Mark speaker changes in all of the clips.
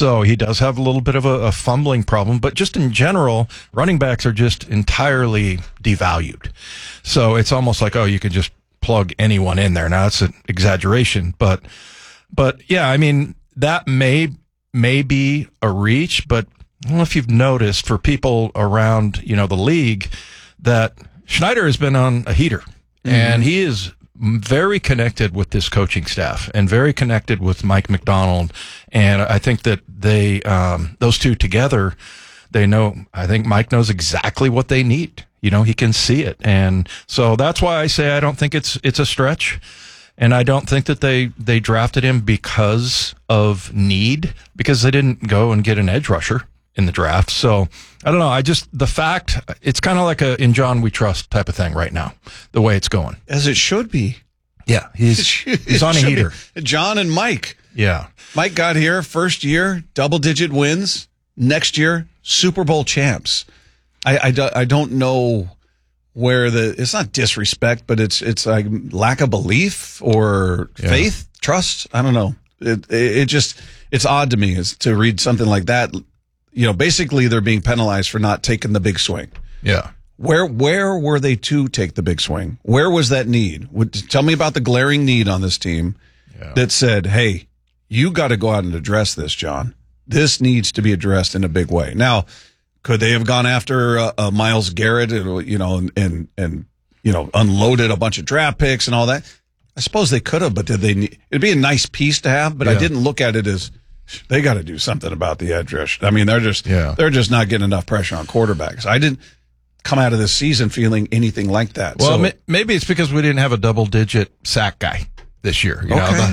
Speaker 1: So he does have a little bit of a fumbling problem, but just in general, running backs are just entirely devalued. So it's almost like, oh, you can just plug anyone in there. Now it's an exaggeration, but yeah, I mean, that may be a reach, but I don't know if you've noticed for people around, the league that Schneider has been on a heater, and he is very connected with this coaching staff and very connected with Mike McDonald. And I think that they, those two together, I think Mike knows exactly what they need. He can see it. And so that's why I say I don't think it's a stretch. And I don't think that they drafted him because of need, because they didn't go and get an edge rusher in the draft. So I don't know. The fact it's kind of like a in John we trust type of thing right now, the way it's going.
Speaker 2: As it should be.
Speaker 1: Yeah. He's on a heater.
Speaker 2: John and Mike.
Speaker 1: Yeah.
Speaker 2: Mike got here first year, double-digit wins. Next year, Super Bowl champs. I don't know where it's not disrespect, but it's like lack of belief or faith, trust. I don't know. It's odd to me to read something like that. Basically they're being penalized for not taking the big swing.
Speaker 1: Yeah.
Speaker 2: Where were they to take the big swing? Where was that need? Tell me about the glaring need on this team that said, hey, you got to go out and address this, John. This needs to be addressed in a big way. Now, could they have gone after Myles Garrett, and unloaded a bunch of draft picks and all that? I suppose they could have, but it'd be a nice piece to have, but I didn't look at it as they got to do something about the edge rush. I mean, they're just not getting enough pressure on quarterbacks. I didn't come out of this season feeling anything like that.
Speaker 1: Well, maybe it's because we didn't have a double-digit sack guy this year.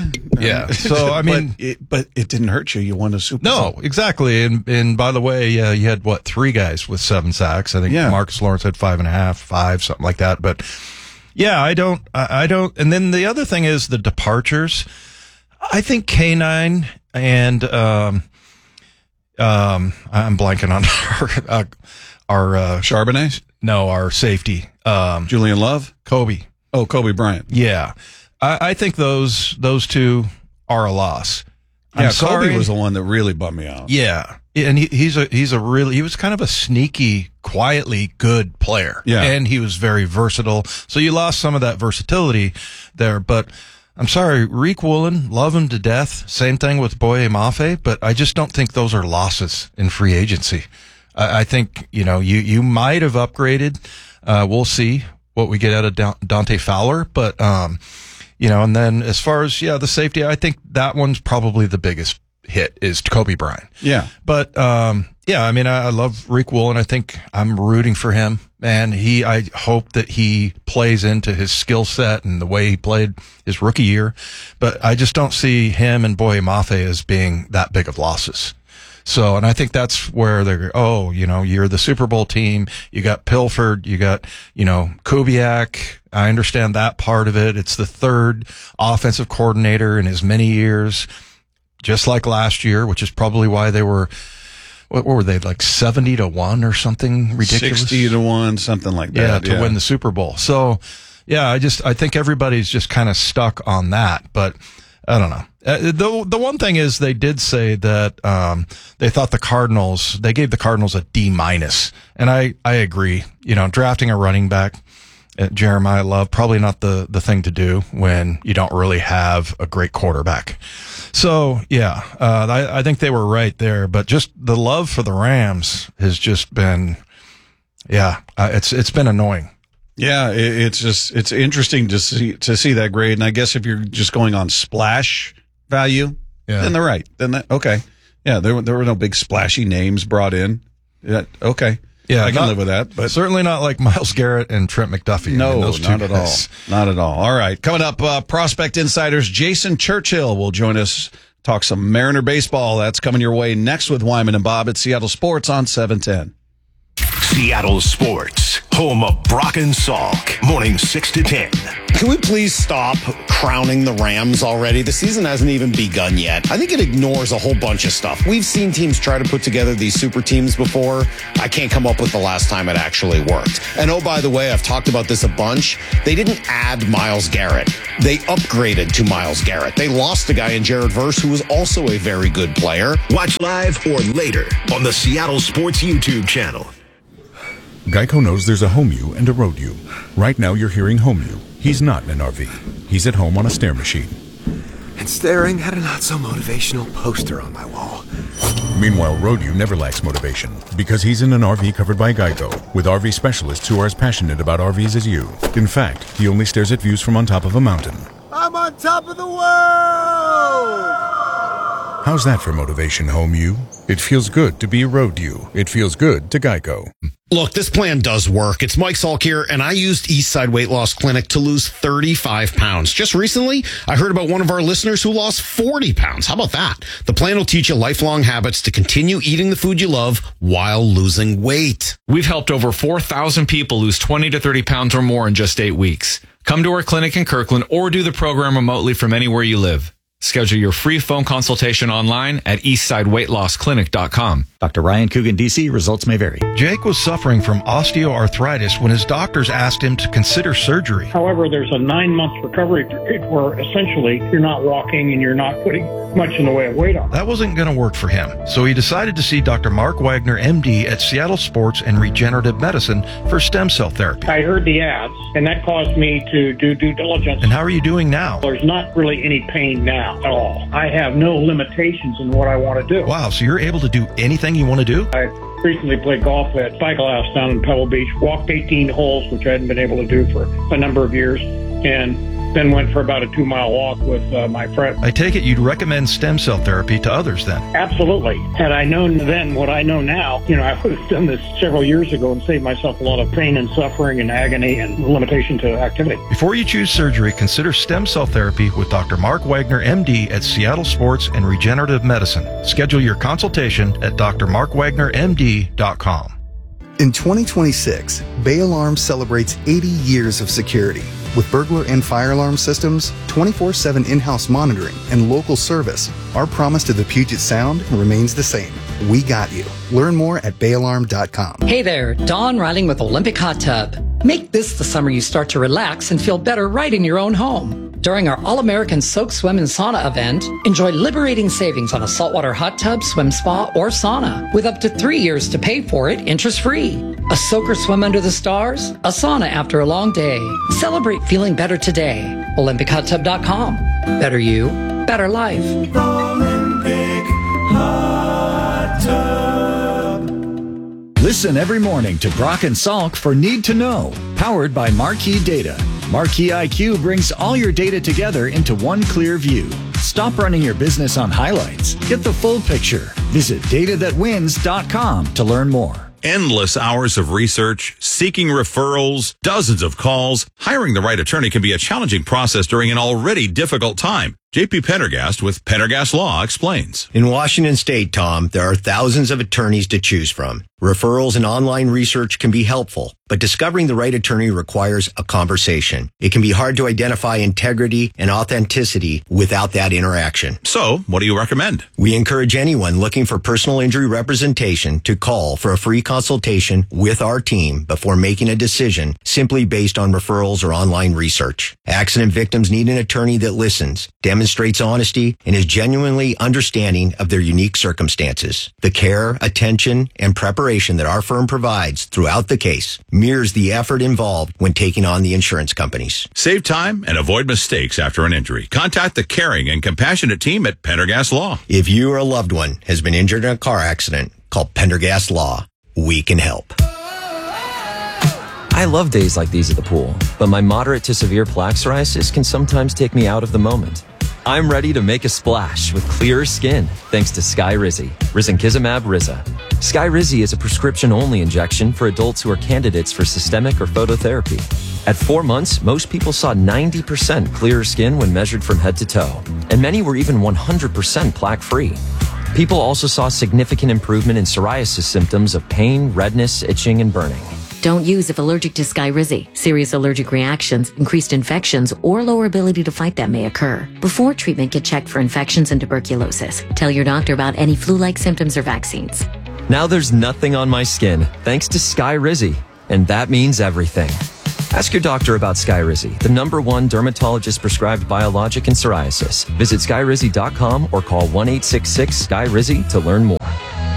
Speaker 1: So I mean,
Speaker 2: but it didn't hurt you. You won a Super Bowl.
Speaker 1: No, exactly. And by the way, you had 3 guys with 7 sacks. I think Marcus Lawrence had 5.5, 5, something like that. But yeah, I don't. And then the other thing is the departures. I think K9 and I'm blanking on our
Speaker 2: Charbonnet.
Speaker 1: No, our safety.
Speaker 2: Julian Love.
Speaker 1: Kobe.
Speaker 2: Oh, Kobe Bryant.
Speaker 1: Yeah. I think those two are a loss.
Speaker 2: Yeah, Kobe was the one that really bummed me out.
Speaker 1: Yeah, and he was kind of a sneaky, quietly good player.
Speaker 2: Yeah,
Speaker 1: and he was very versatile. So you lost some of that versatility there. But I'm sorry, Reek Woolen, love him to death. Same thing with Boye Mafe, but I just don't think those are losses in free agency. I think you might have upgraded. We'll see what we get out of Dante Fowler, but. And then as far as, the safety, I think that one's probably the biggest hit is Kobe Bryant.
Speaker 2: Yeah.
Speaker 1: But, I mean, I love Reek Woolen. I think I'm rooting for him. And I hope that he plays into his skill set and the way he played his rookie year. But I just don't see him and Boye Mafe as being that big of losses. So, and I think that's where they're, you're the Super Bowl team. You got Pilford. You got, Kubiak. I understand that part of it. It's the 3rd offensive coordinator in as many years, just like last year, which is probably why they were, what were they, like 70-1 or something ridiculous?
Speaker 2: 60-1, something like that.
Speaker 1: Yeah, to win the Super Bowl. So, I think everybody's just kind of stuck on that, but I don't know. The one thing is they did say that they thought they gave the Cardinals a D-, and I agree. Drafting a running back, Jeremiah Love, probably not the thing to do when you don't really have a great quarterback. So I think they were right there, but just the love for the Rams has just been, it's been annoying.
Speaker 2: Yeah, it's interesting to see that grade, and I guess if you're just going on splash value, then they're right. Okay. Yeah, there were no big splashy names brought in. Yeah, okay.
Speaker 1: Yeah,
Speaker 2: I can live with that. But
Speaker 1: certainly not like Myles Garrett and Trent McDuffie.
Speaker 2: No, not at all. Not at all. All right. Coming up, Prospect Insiders Jason Churchill will join us, talk some Mariner baseball. That's coming your way next with Wyman and Bob at Seattle Sports on 710.
Speaker 3: Seattle Sports, home of Brock and Salk, morning 6 to 10.
Speaker 4: Can we please stop crowning the Rams already? The season hasn't even begun yet. I think it ignores a whole bunch of stuff. We've seen teams try to put together these super teams before. I can't come up with the last time it actually worked. And oh, by the way, I've talked about this a bunch. They didn't add Myles Garrett. They upgraded to Myles Garrett. They lost a guy in Jared Verse who was also a very good player.
Speaker 3: Watch live or later on the Seattle Sports YouTube channel.
Speaker 5: Geico knows there's a home you and a road you. Right now you're hearing home you. He's not in an RV. He's at home on a stair machine.
Speaker 6: And staring at a not-so-motivational poster on my wall.
Speaker 5: Meanwhile, road you never lacks motivation because he's in an RV covered by Geico with RV specialists who are as passionate about RVs as you. In fact, he only stares at views from on top of a mountain.
Speaker 6: I'm on top of the world!
Speaker 5: How's that for motivation, home you? It feels good to be road you. It feels good to Geico.
Speaker 4: Look, this plan does work. It's Mike Salk here, and I used Eastside Weight Loss Clinic to lose 35 pounds. Just recently, I heard about one of our listeners who lost 40 pounds. How about that? The plan will teach you lifelong habits to continue eating the food you love while losing weight.
Speaker 7: We've helped over 4,000 people lose 20 to 30 pounds or more in just 8 weeks. Come to our clinic in Kirkland or do the program remotely from anywhere you live. Schedule your free phone consultation online at eastsideweightlossclinic.com.
Speaker 8: Dr. Ryan Coogan, D.C. Results may vary.
Speaker 1: Jake was suffering from osteoarthritis when his doctors asked him to consider surgery.
Speaker 9: However, there's a 9-month recovery period where essentially you're not walking and you're not putting much in the way of weight on.
Speaker 1: That wasn't going to work for him, so he decided to see Dr. Mark Wagner, MD, at Seattle Sports and Regenerative Medicine for stem cell therapy.
Speaker 9: I heard the ads, and that caused me to do due diligence.
Speaker 1: And how are you doing now?
Speaker 9: There's not really any pain now at all. I have no limitations in what I want to do.
Speaker 1: Wow, so you're able to do anything you want to do?
Speaker 9: I recently played golf at Cycle House down in Pebble Beach, walked 18 holes, which I hadn't been able to do for a number of years, and then went for about a 2-mile walk with my friend.
Speaker 1: I take it you'd recommend stem cell therapy to others then?
Speaker 9: Absolutely. Had I known then what I know now, I would have done this several years ago and saved myself a lot of pain and suffering and agony and limitation to activity.
Speaker 1: Before you choose surgery, consider stem cell therapy with Dr. Mark Wagner, MD, at Seattle Sports and Regenerative Medicine. Schedule your consultation at drmarkwagnermd.com.
Speaker 10: In 2026, Bay Alarm celebrates 80 years of security. With burglar and fire alarm systems, 24/7 in-house monitoring, and local service, our promise to the Puget Sound remains the same. We got you. Learn more at bayalarm.com.
Speaker 11: Hey there, Dawn Riding with Olympic Hot Tub. Make this the summer you start to relax and feel better right in your own home. During our All-American Soak, Swim, and Sauna event, enjoy liberating savings on a saltwater hot tub, swim spa, or sauna with up to 3 years to pay for it interest-free. A soak or swim under the stars, a sauna after a long day. Celebrate feeling better today. OlympicHotTub.com. Better you, better life.
Speaker 12: Olympic Hot Tub.
Speaker 8: Listen every morning to Brock and Salk for Need to Know, powered by Marquee Data. Marquee IQ brings all your data together into one clear view. Stop running your business on highlights. Get the full picture. Visit datathatwins.com to learn more.
Speaker 13: Endless hours of research, seeking referrals, dozens of calls. Hiring the right attorney can be a challenging process during an already difficult time. JP Pendergast with Pendergast Law explains.
Speaker 14: In Washington State, Tom, there are thousands of attorneys to choose from. Referrals and online research can be helpful, but discovering the right attorney requires a conversation. It can be hard to identify integrity and authenticity without that interaction.
Speaker 13: So, what do you recommend?
Speaker 14: We encourage anyone looking for personal injury representation to call for a free consultation with our team before making a decision simply based on referrals or online research. Accident victims need an attorney that listens, demonstrates honesty, and is genuinely understanding of their unique circumstances. The care, attention, and preparation that our firm provides throughout the case mirrors the effort involved when taking on the insurance companies.
Speaker 13: Save time and avoid mistakes after an injury. Contact the caring and compassionate team at Pendergast Law.
Speaker 14: If you or a loved one has been injured in a car accident, call Pendergast Law. We can help.
Speaker 15: I love days like these at the pool, but my moderate to severe plaque psoriasis can sometimes take me out of the moment. I'm ready to make a splash with clearer skin thanks to Skyrizi, Risankizumab Riza. Skyrizi is a prescription-only injection for adults who are candidates for systemic or phototherapy. At 4 months, most people saw 90% clearer skin when measured from head to toe, and many were even 100% plaque-free. People also saw significant improvement in psoriasis symptoms of pain, redness, itching, and burning.
Speaker 16: Don't use if allergic to Skyrizi. Serious allergic reactions, increased infections, or lower ability to fight them may occur. Before treatment, get checked for infections and tuberculosis. Tell your doctor about any flu-like symptoms or vaccines.
Speaker 15: Now there's nothing on my skin, thanks to Skyrizi. And that means everything. Ask your doctor about Skyrizi, the #1 dermatologist-prescribed biologic in psoriasis. Visit Skyrizi.com or call 1-866-SKY-RIZI to learn more.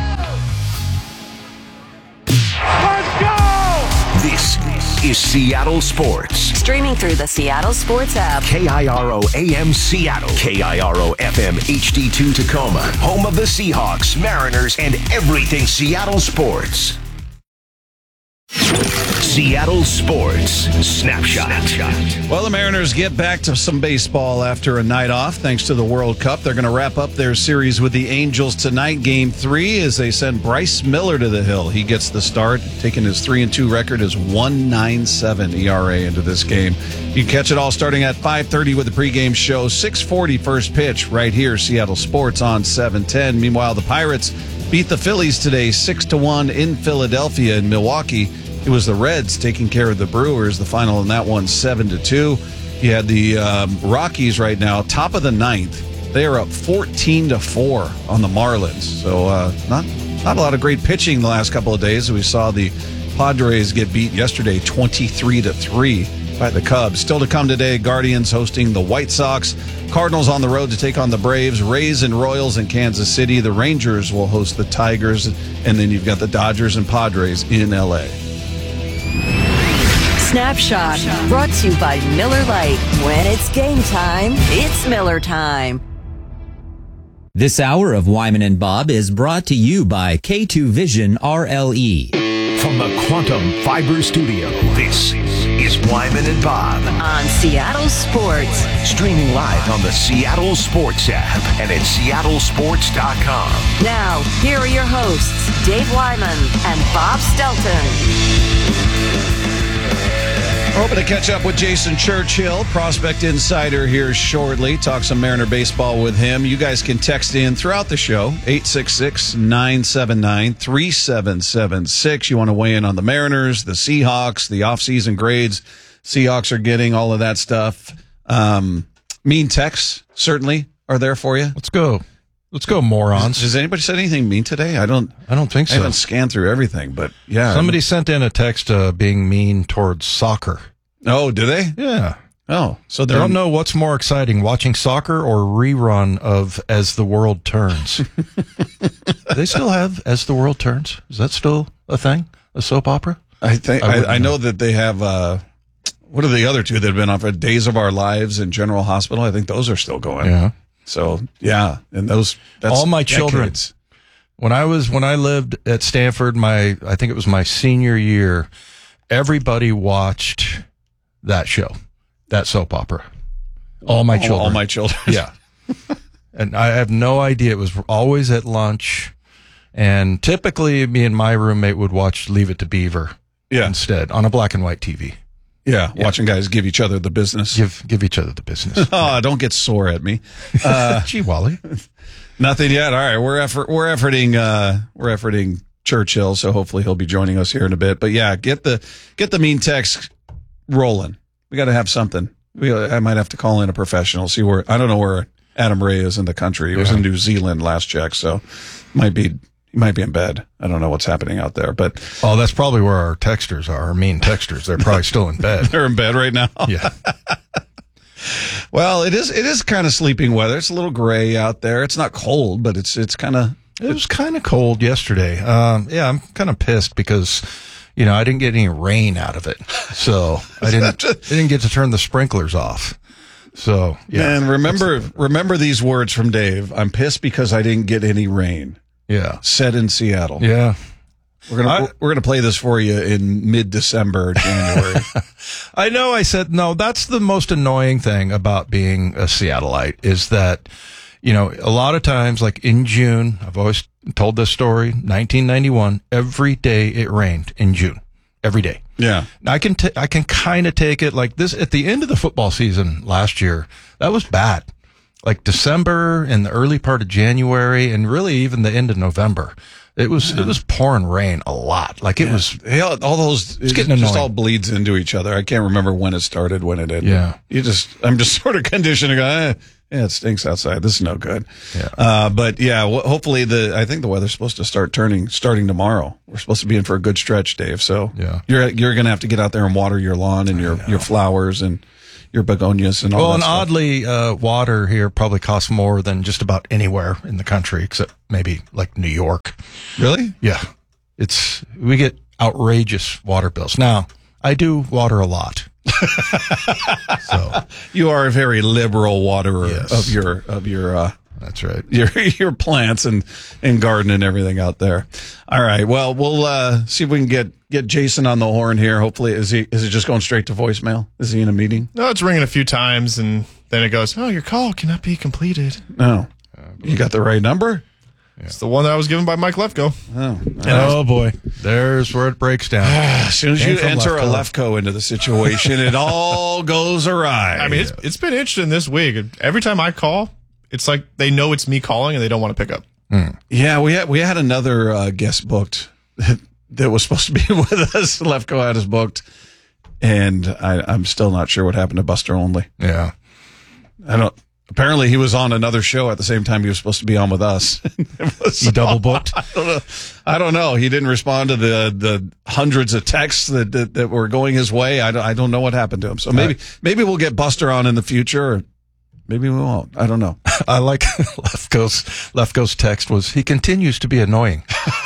Speaker 3: This is Seattle Sports.
Speaker 17: Streaming through the Seattle Sports app.
Speaker 3: KIRO AM Seattle. KIRO FM HD2 Tacoma. Home of the Seahawks, Mariners, and everything Seattle sports. Seattle Sports Snapshot.
Speaker 2: Well, the Mariners get back to some baseball after a night off thanks to the World Cup. They're going to wrap up their series with the Angels tonight, Game 3, as they send Bryce Miller to the hill. He gets the start, taking his 3-2 record, his 1.97 ERA into this game. You can catch it all starting at 5:30 with the pregame show. 6:40 first pitch right here, Seattle Sports on 710. Meanwhile, the Pirates beat the Phillies today 6-1 in Philadelphia. In Milwaukee, it was the Reds taking care of the Brewers. The final in that one, 7-2. You had the Rockies right now, top of the ninth. They are up 14-4 on the Marlins. So not a lot of great pitching the last couple of days. We saw the Padres get beat yesterday 23-3 by the Cubs. Still to come today, Guardians hosting the White Sox. Cardinals on the road to take on the Braves. Rays and Royals in Kansas City. The Rangers will host the Tigers. And then you've got the Dodgers and Padres in L.A.
Speaker 17: Snapshot, brought to you by Miller Lite. When it's game time, it's Miller time.
Speaker 18: This hour of Wyman and Bob is brought to you by K2 Vision RLE.
Speaker 3: From the Quantum Fiber Studio, this is Wyman and Bob.
Speaker 17: On Seattle Sports.
Speaker 3: Streaming live on the Seattle Sports app and at seattlesports.com.
Speaker 17: Now, here are your hosts, Dave Wyman and Bob Stelton.
Speaker 2: We're hoping to catch up with Jason Churchill, Prospect Insider, here shortly. Talk some Mariner baseball with him. You guys can text in throughout the show, 866-979-3776. You want to weigh in on the Mariners, the Seahawks, the offseason grades Seahawks are getting, all of that stuff. Mean texts certainly are there for you.
Speaker 1: Let's go, morons.
Speaker 2: Has anybody said anything mean today? I don't think so. I haven't scanned through everything, but yeah.
Speaker 1: Somebody sent in a text being mean towards soccer.
Speaker 2: Oh, do they?
Speaker 1: Yeah.
Speaker 2: Oh, so
Speaker 1: they don't know what's more exciting, watching soccer or rerun of As the World Turns. Do they still have As the World Turns? Is that still a thing? A soap opera?
Speaker 2: I think I know that they have. What are the other two that have been on for Days of Our Lives and General Hospital? I think those are still going.
Speaker 1: Yeah.
Speaker 2: So yeah, and that's
Speaker 1: all my children. When I lived at Stanford, I think it was my senior year, everybody watched that show, that soap opera. All my children.
Speaker 2: All my children.
Speaker 1: Yeah. And I have no idea. It was always at lunch. And typically me and my roommate would watch Leave It to Beaver instead on a black and white TV.
Speaker 2: Yeah, watching guys give each other the business.
Speaker 1: Give each other the business.
Speaker 2: Oh, don't get sore at me.
Speaker 1: Gee, Wally.
Speaker 2: Nothing yet. All right, we're efforting Churchill, so hopefully he'll be joining us here in a bit. But yeah, get the mean text rolling. We got to have something. I might have to call in a professional. See where I don't know where Adam Ray is in the country. He was in New Zealand last check, so he might be in bed. I don't know what's happening out there, but
Speaker 1: that's probably where our texters are. Our mean texters. They're probably still in bed.
Speaker 2: They're in bed right now.
Speaker 1: Yeah.
Speaker 2: Well, it is kind of sleeping weather. It's a little gray out there. It's not cold, but it's kind of.
Speaker 1: It was kind of cold yesterday. Yeah, I'm kind of pissed because, I didn't get any rain out of it, so I didn't get to turn the sprinklers off. So yeah.
Speaker 2: And remember these words from Dave. I'm pissed because I didn't get any rain.
Speaker 1: Yeah,
Speaker 2: said in Seattle.
Speaker 1: Yeah.
Speaker 2: We're gonna play this for you in mid-December, January.
Speaker 1: I know. I said no. That's the most annoying thing about being a Seattleite is that a lot of times, like in June, I've always told this story. 1991, every day it rained in June, every day.
Speaker 2: Yeah,
Speaker 1: I can kind of take it like this at the end of the football season last year. That was bad. like December and the early part of January, and really even the end of November. It was pouring rain a lot. Like it was
Speaker 2: all those.
Speaker 1: It's getting
Speaker 2: just
Speaker 1: annoying.
Speaker 2: all bleeds into each other. I can't remember when it started, when it ended.
Speaker 1: Yeah.
Speaker 2: I'm just sort of conditioned to go, yeah, it stinks outside. This is no good.
Speaker 1: Yeah.
Speaker 2: But yeah, hopefully I think the weather's supposed to start turning starting tomorrow. We're supposed to be in for a good stretch, Dave. So
Speaker 1: yeah.
Speaker 2: you're going to have to get out there and water your lawn and your flowers and your begonias and all that
Speaker 1: Well, and
Speaker 2: stuff.
Speaker 1: oddly, water here probably costs more than just about anywhere in the country, except maybe like New York.
Speaker 2: Really?
Speaker 1: Yeah. We get outrageous water bills. Now, I do water a lot. So
Speaker 2: you are a very liberal waterer
Speaker 1: Yes.
Speaker 2: of your
Speaker 1: that's right.
Speaker 2: Your plants and garden and everything out there. All right. Well, we'll see if we can get Jason on the horn here. Hopefully, is it just going straight to voicemail? Is he in a meeting?
Speaker 19: No, it's ringing a few times, and then it goes, "Oh, your call cannot be completed."
Speaker 2: No, you got the right number.
Speaker 19: It's the one that I was given by Mike Lefko.
Speaker 1: Oh boy, there's where it breaks down.
Speaker 2: As soon as
Speaker 1: Came
Speaker 2: you
Speaker 1: from
Speaker 2: enter a
Speaker 1: Lefko.
Speaker 2: Lefko into the situation, it all goes awry.
Speaker 19: I mean, it's been interesting this week. Every time I call, it's like they know it's me calling and they don't want to pick up.
Speaker 2: Yeah, we had another guest booked that was supposed to be with us. Lefko had us booked, and I'm still not sure what happened to Buster Only.
Speaker 1: Yeah,
Speaker 2: Apparently, he was on another show at the same time he was supposed to be on with us.
Speaker 1: He double booked.
Speaker 2: I don't know. He didn't respond to the hundreds of texts that were going his way. I don't know what happened to him. So maybe we'll get Buster on in the future. Or maybe we won't. I don't know.
Speaker 1: I like Lefko's text was, he continues to be annoying.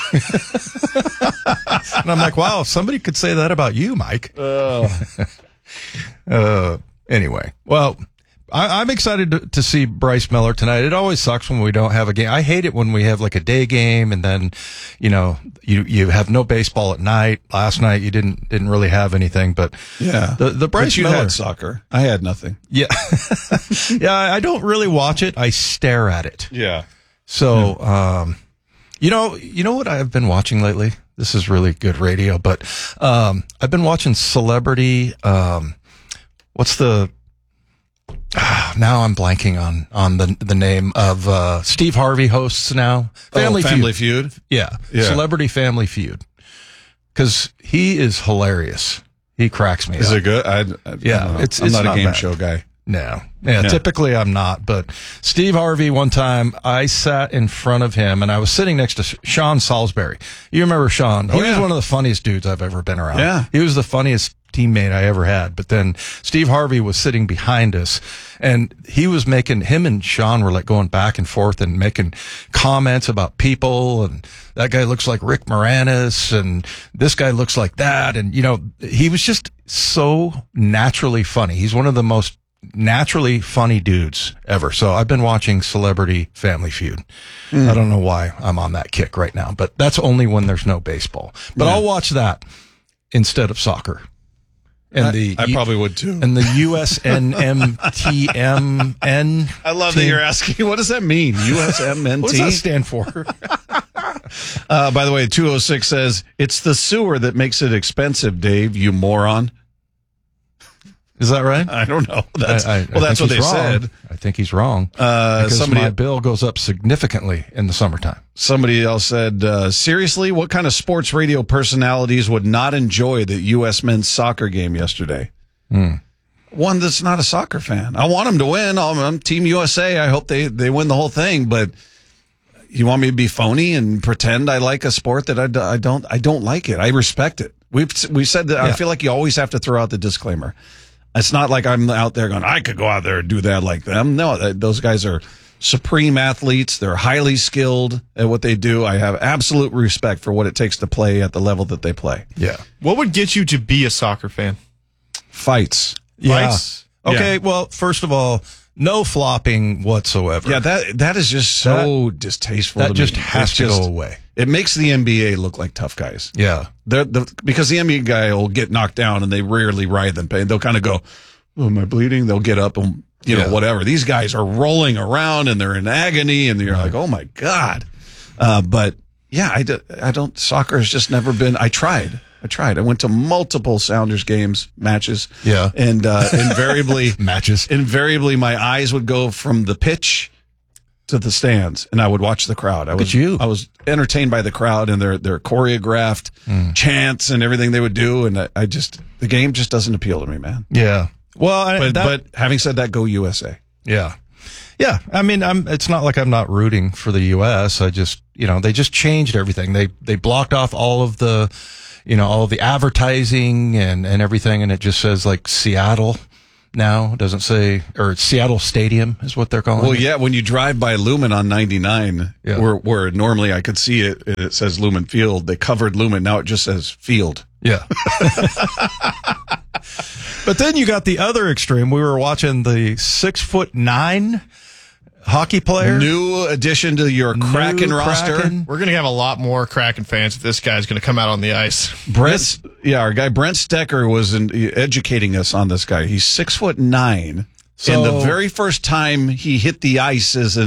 Speaker 1: And I'm like, wow, if somebody could say that about you, Mike. Anyway, well, I'm excited to see Bryce Miller tonight. It always sucks when we don't have a game. I hate it when we have like a day game and then, you have no baseball at night. Last night you didn't really have anything, but
Speaker 2: yeah,
Speaker 1: the Bryce
Speaker 2: but you
Speaker 1: Miller
Speaker 2: had soccer. I had nothing.
Speaker 1: Yeah. Yeah. I don't really watch it. I stare at it.
Speaker 2: Yeah.
Speaker 1: So, you know what I've been watching lately? This is really good radio, but, I've been watching Celebrity, now I'm blanking on the name of Steve Harvey hosts now.
Speaker 2: Family Feud.
Speaker 1: Yeah. Celebrity Family Feud. Because he is hilarious. He cracks me up.
Speaker 2: Is it good?
Speaker 1: Yeah,
Speaker 2: I'm not a game
Speaker 1: bad.
Speaker 2: show guy.
Speaker 1: No. Yeah, typically I'm not. But Steve Harvey, one time, I sat in front of him, and I was sitting next to Sean Salisbury. You remember Sean? He was one of the funniest dudes I've ever been around.
Speaker 2: Yeah.
Speaker 1: He was the funniest teammate I ever had. But then Steve Harvey was sitting behind us, and he was him and Sean were like going back and forth and making comments about people, and that guy looks like Rick Moranis, and this guy looks like that. And, he was just so naturally funny. He's one of the most naturally funny dudes ever. So I've been watching Celebrity Family Feud. I don't know why I'm on that kick right now, but that's only when there's no baseball. But I'll watch that instead of soccer. And
Speaker 2: I probably would too.
Speaker 1: And the USNMTMN.
Speaker 2: I love that you're asking, what does that mean? USMNT?
Speaker 1: What does that stand for?
Speaker 2: By the way, 206 says, it's the sewer that makes it expensive, Dave, you moron.
Speaker 1: Is that right?
Speaker 2: I don't know. That's
Speaker 1: I
Speaker 2: what
Speaker 1: think
Speaker 2: they
Speaker 1: he's wrong.
Speaker 2: said.
Speaker 1: I think he's wrong. Because my bill goes up significantly in the summertime.
Speaker 2: Somebody else said, seriously, what kind of sports radio personalities would not enjoy the U.S. men's soccer game yesterday? One that's not a soccer fan. I want them to win. I'm Team USA. I hope they win the whole thing. But you want me to be phony and pretend I like a sport that I don't like it. I respect it. We said that. Yeah. I feel like you always have to throw out the disclaimer. It's not like I'm out there going, I could go out there and do that like them. No, those guys are supreme athletes. They're highly skilled at what they do. I have absolute respect for what it takes to play at the level that they play.
Speaker 1: Yeah.
Speaker 19: What would get you to be a soccer fan?
Speaker 2: Fights.
Speaker 1: Yeah.
Speaker 19: Fights?
Speaker 1: Okay, well, first of all, no flopping whatsoever.
Speaker 2: Yeah, that is just so distasteful to me.
Speaker 1: That just has to go away.
Speaker 2: It makes the NBA look like tough guys.
Speaker 1: Yeah.
Speaker 2: Because the NBA guy will get knocked down and they rarely writhe in pain. They'll kind of go, oh, am I bleeding? They'll get up and, whatever. These guys are rolling around and they're in agony and you're like, oh my God. But yeah, I don't, soccer has just never been, I tried I tried. I went to multiple Sounders matches.
Speaker 1: Yeah.
Speaker 2: And invariably
Speaker 1: matches.
Speaker 2: Invariably my eyes would go from the pitch to the stands, and I would watch the crowd. I was entertained by the crowd and their choreographed chants and everything they would do, and the game just doesn't appeal to me, man.
Speaker 1: Yeah. Well,
Speaker 2: but having said that, go USA.
Speaker 1: Yeah. Yeah. I mean, it's not like I'm not rooting for the U.S. I just, they just changed everything. They blocked off all of the, all of the advertising and everything, and it just says like Seattle. Now it doesn't say, or Seattle Stadium is what they're calling it.
Speaker 2: Well, yeah, when you drive by Lumen on 99, where normally I could see it, and it says Lumen Field, they covered Lumen. Now it just says Field.
Speaker 1: Yeah. But then you got the other extreme. We were watching the 6'9" hockey player.
Speaker 2: New addition to your Kraken roster.
Speaker 19: We're going to have a lot more Kraken fans if this guy's going to come out on the ice.
Speaker 2: Our guy Brent Stecker was educating us on this guy. He's 6'9", and the very first time he hit the ice as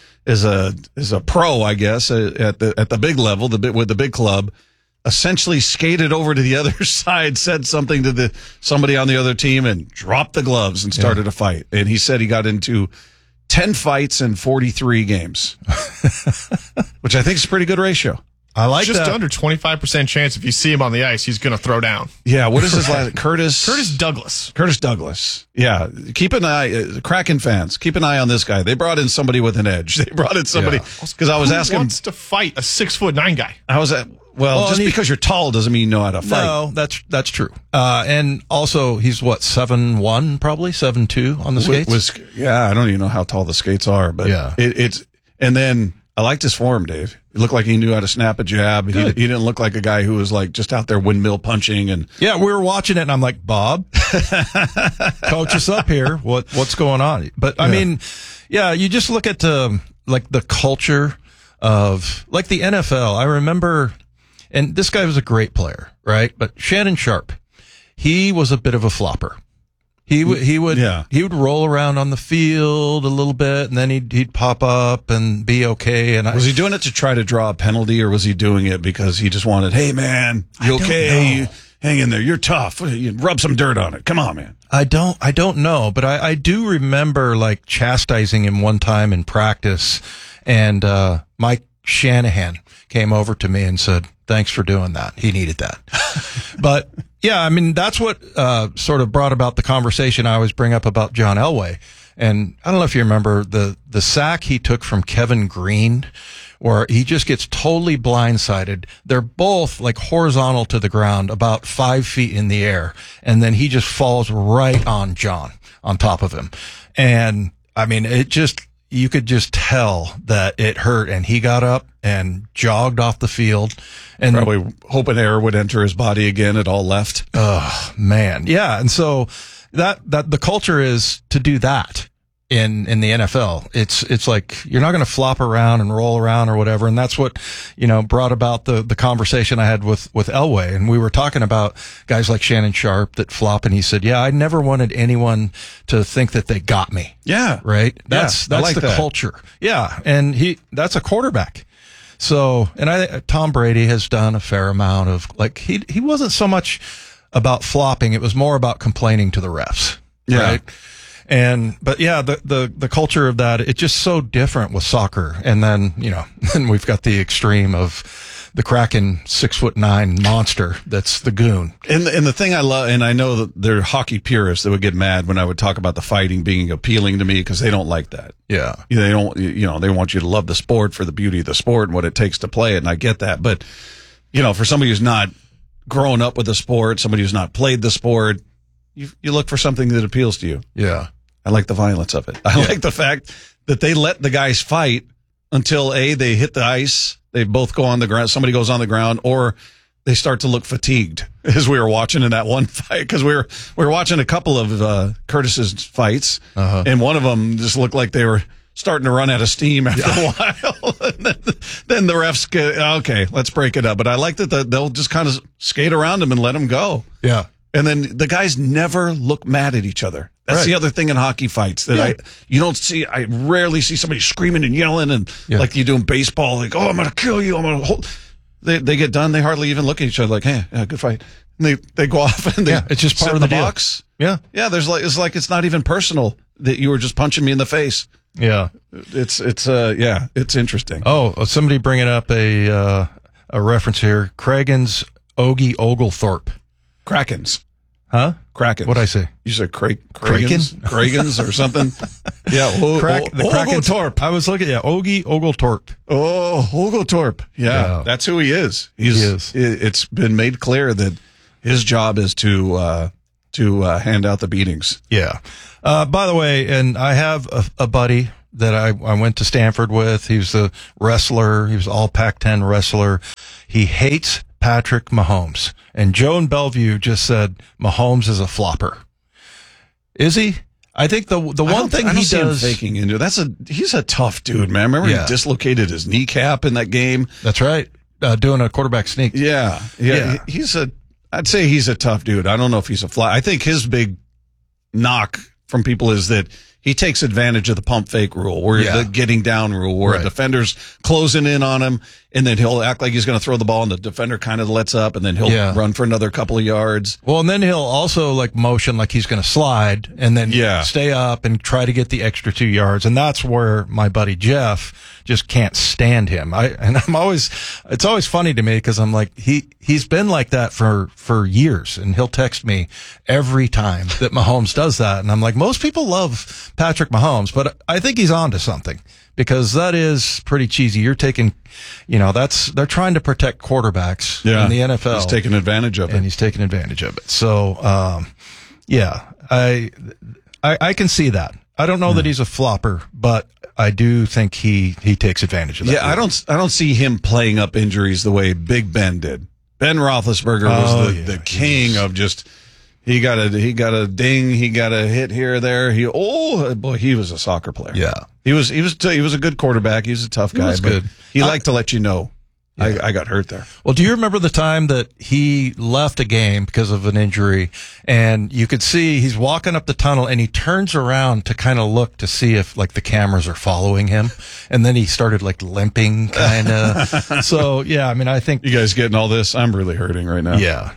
Speaker 2: a pro, I guess, at the big level, with the big club, essentially skated over to the other side, said something to somebody on the other team, and dropped the gloves and started a fight. And he said he got into 10 fights in 43 games, which I think is a pretty good ratio.
Speaker 1: I like
Speaker 19: just
Speaker 1: that.
Speaker 19: Under 25% chance if you see him on the ice, he's going to throw down.
Speaker 2: Yeah, what is his last? Curtis
Speaker 19: Douglas.
Speaker 2: Curtis Douglas. Yeah, keep an eye, Kraken fans, keep an eye on this guy. They brought in somebody with an edge. They brought in somebody because I was asking.
Speaker 19: Who wants to fight a 6'9" guy?
Speaker 2: I was at. Well, just because you're tall doesn't mean you know how to fight.
Speaker 1: No, that's true. And also, he's 7'1", probably 7'2" on the skates.
Speaker 2: I don't even know how tall the skates are, but it's. And then I liked his form, Dave. He looked like he knew how to snap a jab. He didn't look like a guy who was like just out there windmill punching. And
Speaker 1: yeah, we were watching it, and I'm like, Bob, coach us up here. What's going on? But I mean, you just look at the culture of like the NFL. I remember. And this guy was a great player, right? But Shannon Sharp, he was a bit of a flopper. He would roll around on the field a little bit, and then he'd pop up and be okay. And
Speaker 2: was he doing it to try to draw a penalty, or was he doing it because he just wanted, hey man, you okay? You hang in there. You're tough. You rub some dirt on it. Come on, man.
Speaker 1: I don't know, but I do remember like chastising him one time in practice, and Mike Shanahan came over to me and said, thanks for doing that. He needed that. But yeah, I mean, that's what sort of brought about the conversation I always bring up about John Elway. And I don't know if you remember the sack he took from Kevin Green, where he just gets totally blindsided. They're both like horizontal to the ground, about 5 feet in the air. And then he just falls right on John, on top of him. And I mean, you could just tell that it hurt, and he got up and jogged off the field, and
Speaker 2: probably hoping air would enter his body again. It all left.
Speaker 1: Oh man. Yeah. And so that the culture is to do that in the NFL. It's like, you're not going to flop around and roll around or whatever. And that's what, brought about the conversation I had with Elway. And we were talking about guys like Shannon Sharp that flop. And he said, I never wanted anyone to think that they got me.
Speaker 2: Yeah.
Speaker 1: Right. That's
Speaker 2: like
Speaker 1: the culture. Yeah. And that's a quarterback. So, and Tom Brady has done a fair amount of like, he wasn't so much about flopping. It was more about complaining to the refs.
Speaker 2: Yeah.
Speaker 1: Right. But yeah, the culture of that, it's just so different with soccer. And then, then we've got the extreme of the Kraken 6'9" monster. That's the goon.
Speaker 2: And the thing I love, and I know that there are hockey purists that would get mad when I would talk about the fighting being appealing to me, because they don't like that.
Speaker 1: Yeah.
Speaker 2: They don't, they want you to love the sport for the beauty of the sport and what it takes to play it. And I get that. But, for somebody who's not grown up with the sport, somebody who's not played the sport, you look for something that appeals to you.
Speaker 1: Yeah.
Speaker 2: I like the violence of it. I like the fact that they let the guys fight until they hit the ice, they both go on the ground, somebody goes on the ground, or they start to look fatigued, as we were watching in that one fight, because we were watching a couple of Curtis's fights, and one of them just looked like they were starting to run out of steam after a while. And then the refs get, okay, let's break it up. But I like that they'll just kind of skate around him and let him go.
Speaker 1: Yeah.
Speaker 2: And then the guys never look mad at each other. That's the other thing in hockey fights that I rarely see somebody screaming and yelling and like you do in baseball, like, oh, I'm going to kill you. They get done. They hardly even look at each other like, hey, good fight. And they go off and
Speaker 1: it's just part
Speaker 2: sit
Speaker 1: of
Speaker 2: in
Speaker 1: the deal.
Speaker 2: box.
Speaker 1: Yeah.
Speaker 2: Yeah. It's not even personal that you were just punching me in the face.
Speaker 1: Yeah.
Speaker 2: It's interesting.
Speaker 1: Oh, somebody bringing up a reference here. Kragen's Ogie Oglethorpe.
Speaker 2: Krakens.
Speaker 1: Huh?
Speaker 2: Krakens.
Speaker 1: What'd I say?
Speaker 2: You said Krakens or something? Yeah.
Speaker 1: Oglethorpe. I was looking at Ogie Oglethorpe.
Speaker 2: Oh, Oglethorpe. Yeah. That's who he is. It's been made clear that his job is to hand out the beatings.
Speaker 1: Yeah. By the way, and I have a buddy that I went to Stanford with. He was a wrestler. He was all Pac-10 wrestler. He hates Patrick Mahomes. And Joe in Bellevue just said Mahomes is a flopper. Is he? I think the one thing he does
Speaker 2: faking into he's a tough dude, man. Remember he dislocated his kneecap in that game.
Speaker 1: That's right. Doing a quarterback sneak.
Speaker 2: Yeah. I'd say he's a tough dude. I don't know if he's a flop. I think his big knock from people is that he takes advantage of the pump fake rule, where the getting down rule, where a defender's closing in on him, and then he'll act like he's going to throw the ball, and the defender kind of lets up, and then he'll run for another couple of yards.
Speaker 1: Well, and then he'll also like motion like he's going to slide, and then stay up and try to get the extra 2 yards. And that's where my buddy Jeff just can't stand him. It's always funny to me because I'm like, he's been like that for years, and he'll text me every time that Mahomes does that. And I'm like, most people love Patrick Mahomes, but I think he's on to something, because that is pretty cheesy. You're taking, they're trying to protect quarterbacks in the NFL.
Speaker 2: He's taking advantage of it.
Speaker 1: And he's taking advantage of it. So, I can see that. I don't know that he's a flopper, but I do think he takes advantage of that.
Speaker 2: Yeah, I don't see him playing up injuries the way Big Ben did. Ben Roethlisberger was the king of just, he got a ding, he got a hit here or there. He was a soccer player.
Speaker 1: Yeah.
Speaker 2: He was a good quarterback. He was a tough guy.
Speaker 1: He was good.
Speaker 2: He liked to let you know. I got hurt there.
Speaker 1: Well, do you remember the time that he left a game because of an injury, and you could see he's walking up the tunnel and he turns around to kind of look to see if like the cameras are following him, and then he started like limping kind of. So yeah, I mean, I think
Speaker 2: you guys getting all this. I'm really hurting right now.
Speaker 1: Yeah.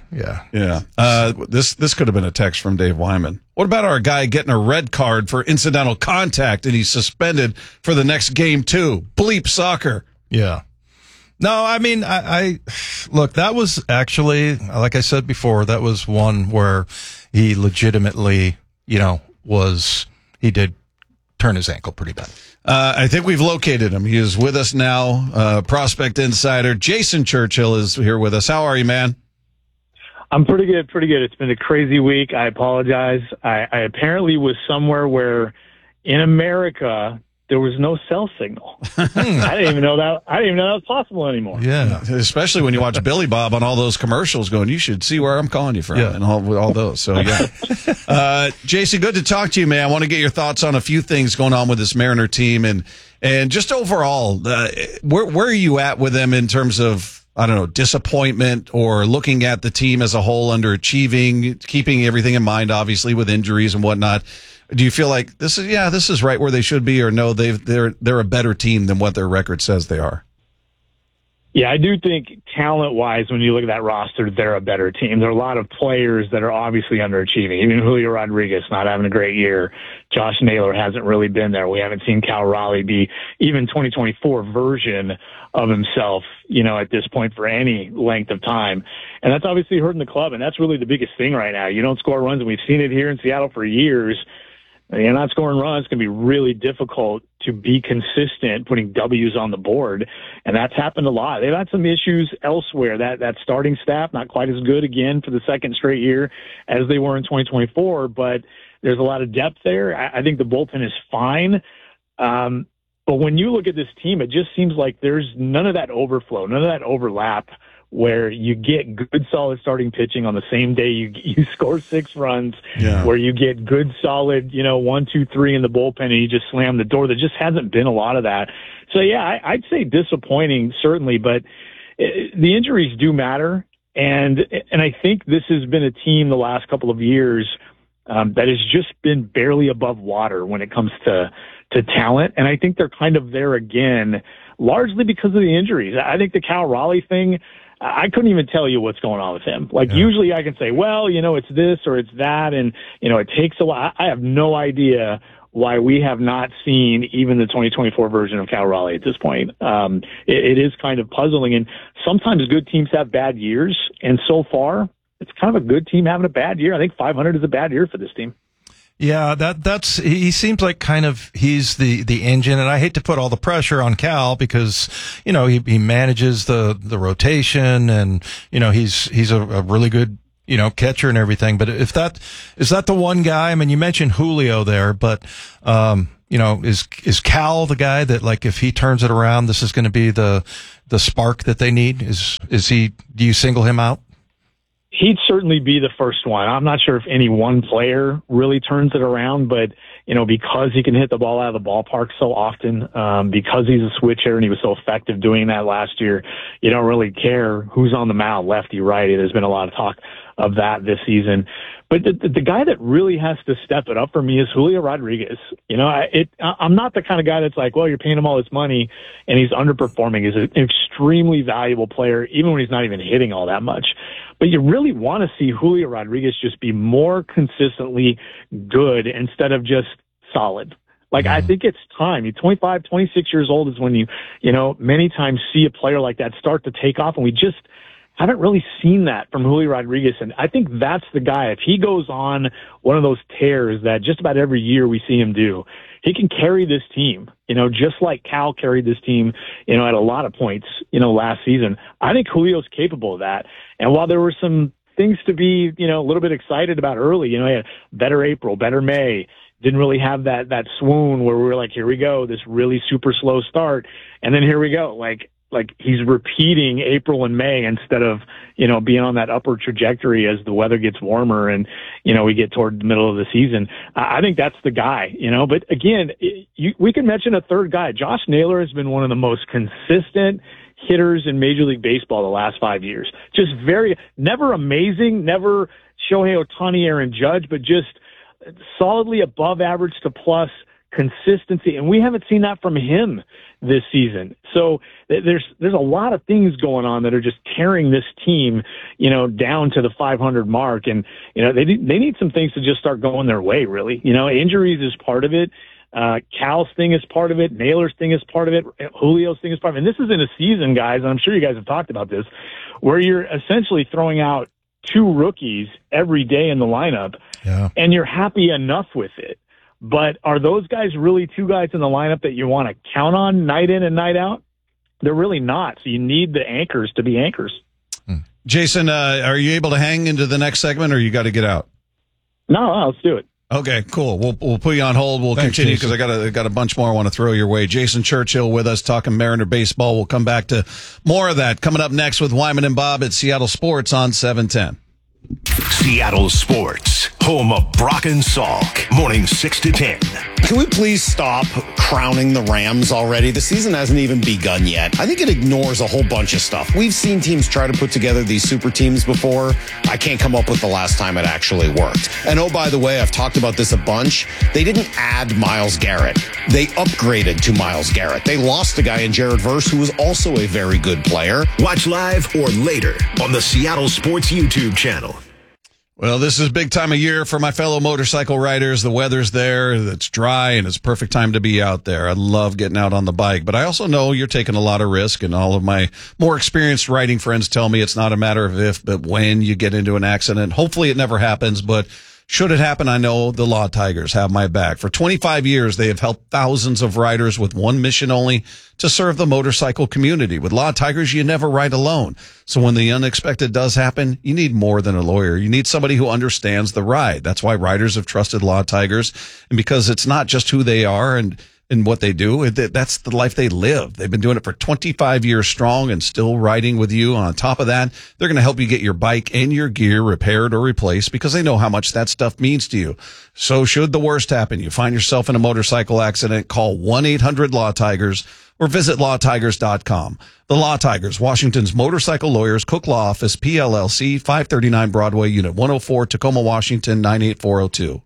Speaker 2: This could have been a text from Dave Wyman. What about our guy getting a red card for incidental contact and he's suspended for the next game too? Bleep soccer.
Speaker 1: Yeah. No, I mean, I look, that was actually, like I said before, that was one where he legitimately, he did turn his ankle pretty bad.
Speaker 2: I think we've located him. He is with us now. Prospect Insider Jason Churchill is here with us. How are you, man?
Speaker 20: I'm pretty good. It's been a crazy week. I apologize. I apparently was somewhere where in America there was no cell signal. I didn't even know that was possible anymore.
Speaker 2: Yeah, especially when you watch Billy Bob on all those commercials going, you should see where I'm calling you from, and all those. So, yeah. Jason, good to talk to you, man. I want to get your thoughts on a few things going on with this Mariner team and just overall, where are you at with them in terms of, I don't know, disappointment or looking at the team as a whole underachieving, keeping everything in mind, obviously, with injuries and whatnot. Do you feel like this is right where they should be, or no, they're a better team than what their record says they are?
Speaker 20: Yeah, I do think talent-wise, when you look at that roster, they're a better team. There are a lot of players that are obviously underachieving. Even Julio Rodriguez not having a great year. Josh Naylor hasn't really been there. We haven't seen Cal Raleigh be even 2024 version of himself, at this point for any length of time. And that's obviously hurting the club, and that's really the biggest thing right now. You don't score runs, and we've seen it here in Seattle for years. You're not scoring runs. It's going to be really difficult to be consistent putting W's on the board, and that's happened a lot. They've had some issues elsewhere. That starting staff, not quite as good again for the second straight year as they were in 2024, but there's a lot of depth there. I think the bullpen is fine. But when you look at this team, it just seems like there's none of that overflow, none of that overlap where you get good, solid starting pitching on the same day you score 6 runs, where you get good, solid, 1, 2, 3 in the bullpen and you just slam the door. There just hasn't been a lot of that. So, yeah, I'd say disappointing, certainly, but the injuries do matter. And I think this has been a team the last couple of years that has just been barely above water when it comes to to talent. And I think they're kind of there again, largely because of the injuries. I think the Cal Raleigh thing, I couldn't even tell you what's going on with him. Usually I can say, well, it's this or it's that. And, it takes a while. I have no idea why we have not seen even the 2024 version of Cal Raleigh at this point. It is kind of puzzling. And sometimes good teams have bad years. And so far, it's kind of a good team having a bad year. I think 500 is a bad year for this team.
Speaker 1: Yeah, that's he seems like kind of he's the engine, and I hate to put all the pressure on Cal because he manages the rotation, and he's a really good catcher and everything. But is that the one guy? I mean, you mentioned Julio there, but is Cal the guy that, like, if he turns it around, this is going to be the spark that they need? Is he? Do you single him out?
Speaker 20: He'd certainly be the first one. I'm not sure if any one player really turns it around, but, because he can hit the ball out of the ballpark so often, because he's a switch hitter and he was so effective doing that last year, you don't really care who's on the mound, lefty, righty. There's been a lot of talk of that this season. But the guy that really has to step it up for me is Julio Rodriguez. I'm not the kind of guy that's like, well, you're paying him all this money and he's underperforming. He's an extremely valuable player, even when he's not even hitting all that much. But you really want to see Julio Rodriguez just be more consistently good instead of just solid. I think it's time. You're 25, 26 years old is when you many times see a player like that start to take off, and we just haven't really seen that from Julio Rodriguez. And I think that's the guy. If he goes on one of those tears that just about every year we see him do, he can carry this team, just like Cal carried this team, at a lot of points, last season. I think Julio's capable of that. And while there were some things to be, a little bit excited about early, he had better April, better May, didn't really have that swoon where we were like, here we go, this really super slow start. And then here we go. Like he's repeating April and May instead of, being on that upward trajectory as the weather gets warmer and, we get toward the middle of the season. I think that's the guy, but again, we can mention a third guy. Josh Naylor has been one of the most consistent hitters in Major League Baseball the last 5 years. Just never amazing, never Shohei Ohtani, Aaron Judge, but just solidly above average to plus consistency. And we haven't seen that from him this season. So there's a lot of things going on that are just carrying this team, down to the 500 mark. And, they need some things to just start going their way, really. Injuries is part of it. Cal's thing is part of it. Naylor's thing is part of it. Julio's thing is part of it. And this is in a season, guys, and I'm sure you guys have talked about this, where you're essentially throwing out two rookies every day in the lineup, and you're happy enough with it. But are those guys really two guys in the lineup that you want to count on night in and night out? They're really not. So you need the anchors to be anchors.
Speaker 2: Jason, are you able to hang into the next segment, or you got to get out?
Speaker 20: No, let's do it.
Speaker 2: Okay, cool. We'll put you on hold. We'll continue because I got a bunch more I want to throw your way. Jason Churchill with us talking Mariner baseball. We'll come back to more of that coming up next with Wyman and Bob at Seattle Sports on 710.
Speaker 3: Seattle Sports, home of Brock and Salk, morning 6 to 10.
Speaker 4: Can we please stop crowning the Rams already? The season hasn't even begun yet. I think it ignores a whole bunch of stuff. We've seen teams try to put together these super teams before. I can't come up with the last time it actually worked. And oh, by the way, I've talked about this a bunch. They didn't add Myles Garrett. They upgraded to Myles Garrett. They lost a guy in Jared Verse who was also a very good player.
Speaker 3: Watch live or later on the Seattle Sports YouTube channel.
Speaker 2: Well, this is a big time of year for my fellow motorcycle riders. The weather's there, it's dry, and it's a perfect time to be out there. I love getting out on the bike, but I also know you're taking a lot of risk, and all of my more experienced riding friends tell me it's not a matter of if, but when you get into an accident. Hopefully it never happens, but should it happen, I know the Law Tigers have my back. For 25 years, they have helped thousands of riders with one mission only, to serve the motorcycle community. With Law Tigers, you never ride alone. So when the unexpected does happen, you need more than a lawyer. You need somebody who understands the ride. That's why riders have trusted Law Tigers, and because it's not just who they are and what they do, that's the life they live. They've been doing it for 25 years strong and still riding with you. On top of that, they're going to help you get your bike and your gear repaired or replaced because they know how much that stuff means to you. So should the worst happen, you find yourself in a motorcycle accident, call 1-800-LAW-TIGERS or visit lawtigers.com. The Law Tigers, Washington's motorcycle lawyers, Cook Law Office, PLLC, 539 Broadway, Unit 104, Tacoma, Washington, 98402.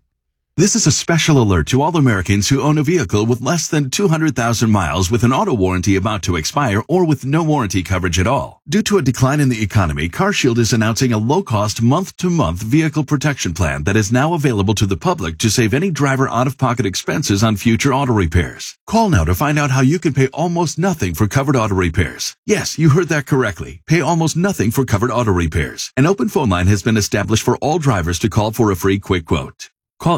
Speaker 21: This is a special alert to all Americans who own a vehicle with less than 200,000 miles with an auto warranty about to expire or with no warranty coverage at all. Due to a decline in the economy, CarShield is announcing a low-cost month-to-month vehicle protection plan that is now available to the public to save any driver out-of-pocket expenses on future auto repairs. Call now to find out how you can pay almost nothing for covered auto repairs. Yes, you heard that correctly. Pay almost nothing for covered auto repairs. An open phone line has been established for all drivers to call for a free quick quote. Call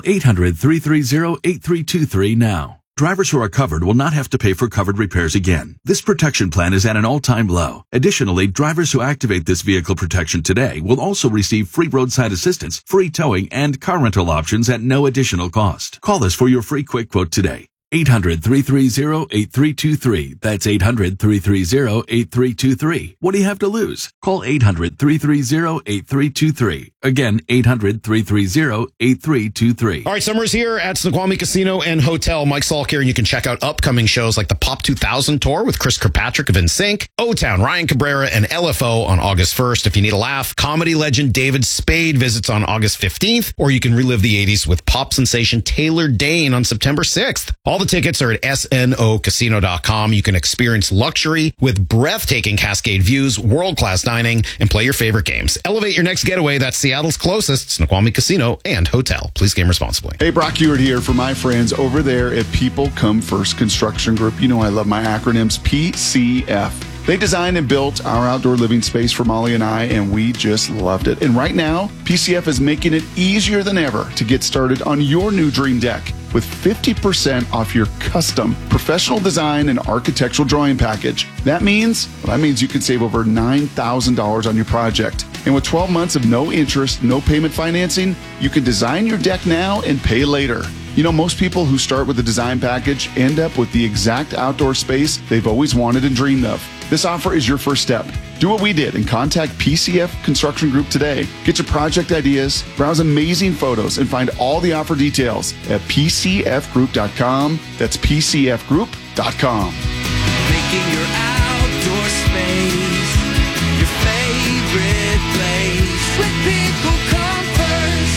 Speaker 21: 800-330-8323 now. Drivers who are covered will not have to pay for covered repairs again. This protection plan is at an all-time low. Additionally, drivers who activate this vehicle protection today will also receive free roadside assistance, free towing, and car rental options at no additional cost. Call us for your free quick quote today. 800-330-8323. That's 800-330-8323. What do you have to lose? Call 800-330-8323. Again, 800-330-8323.
Speaker 4: All right, summer's here at Snoqualmie Casino and Hotel. Mike Salk here, and you can check out upcoming shows like the Pop 2000 Tour with Chris Kirkpatrick of NSYNC, O-Town, Ryan Cabrera, and LFO on August 1st. If you need a laugh, comedy legend David Spade visits on August 15th, or you can relive the 80s with pop sensation Taylor Dane on September 6th. All the tickets are at snocasino.com. You can experience luxury with breathtaking Cascade views, world-class dining, and play your favorite games. Elevate your next getaway. That's Seattle's closest, Snoqualmie Casino and Hotel. Please game responsibly.
Speaker 22: Hey, Brock Ewart here for my friends over there at People Come First Construction Group. You know I love my acronyms, PCF. They designed and built our outdoor living space for Molly and I, and we just loved it. And right now, PCF is making it easier than ever to get started on your new dream deck with 50% off your custom professional design and architectural drawing package. That means you can save over $9,000 on your project. And with 12 months of no interest, no payment financing, you can design your deck now and pay later. You know, most people who start with a design package end up with the exact outdoor space they've always wanted and dreamed of. This offer is your first step. Do what we did and contact PCF Construction Group today. Get your project ideas, browse amazing photos, and find all the offer details at PCFgroup.com. That's PCFgroup.com.
Speaker 12: Making your outdoor space your favorite place. When people come first.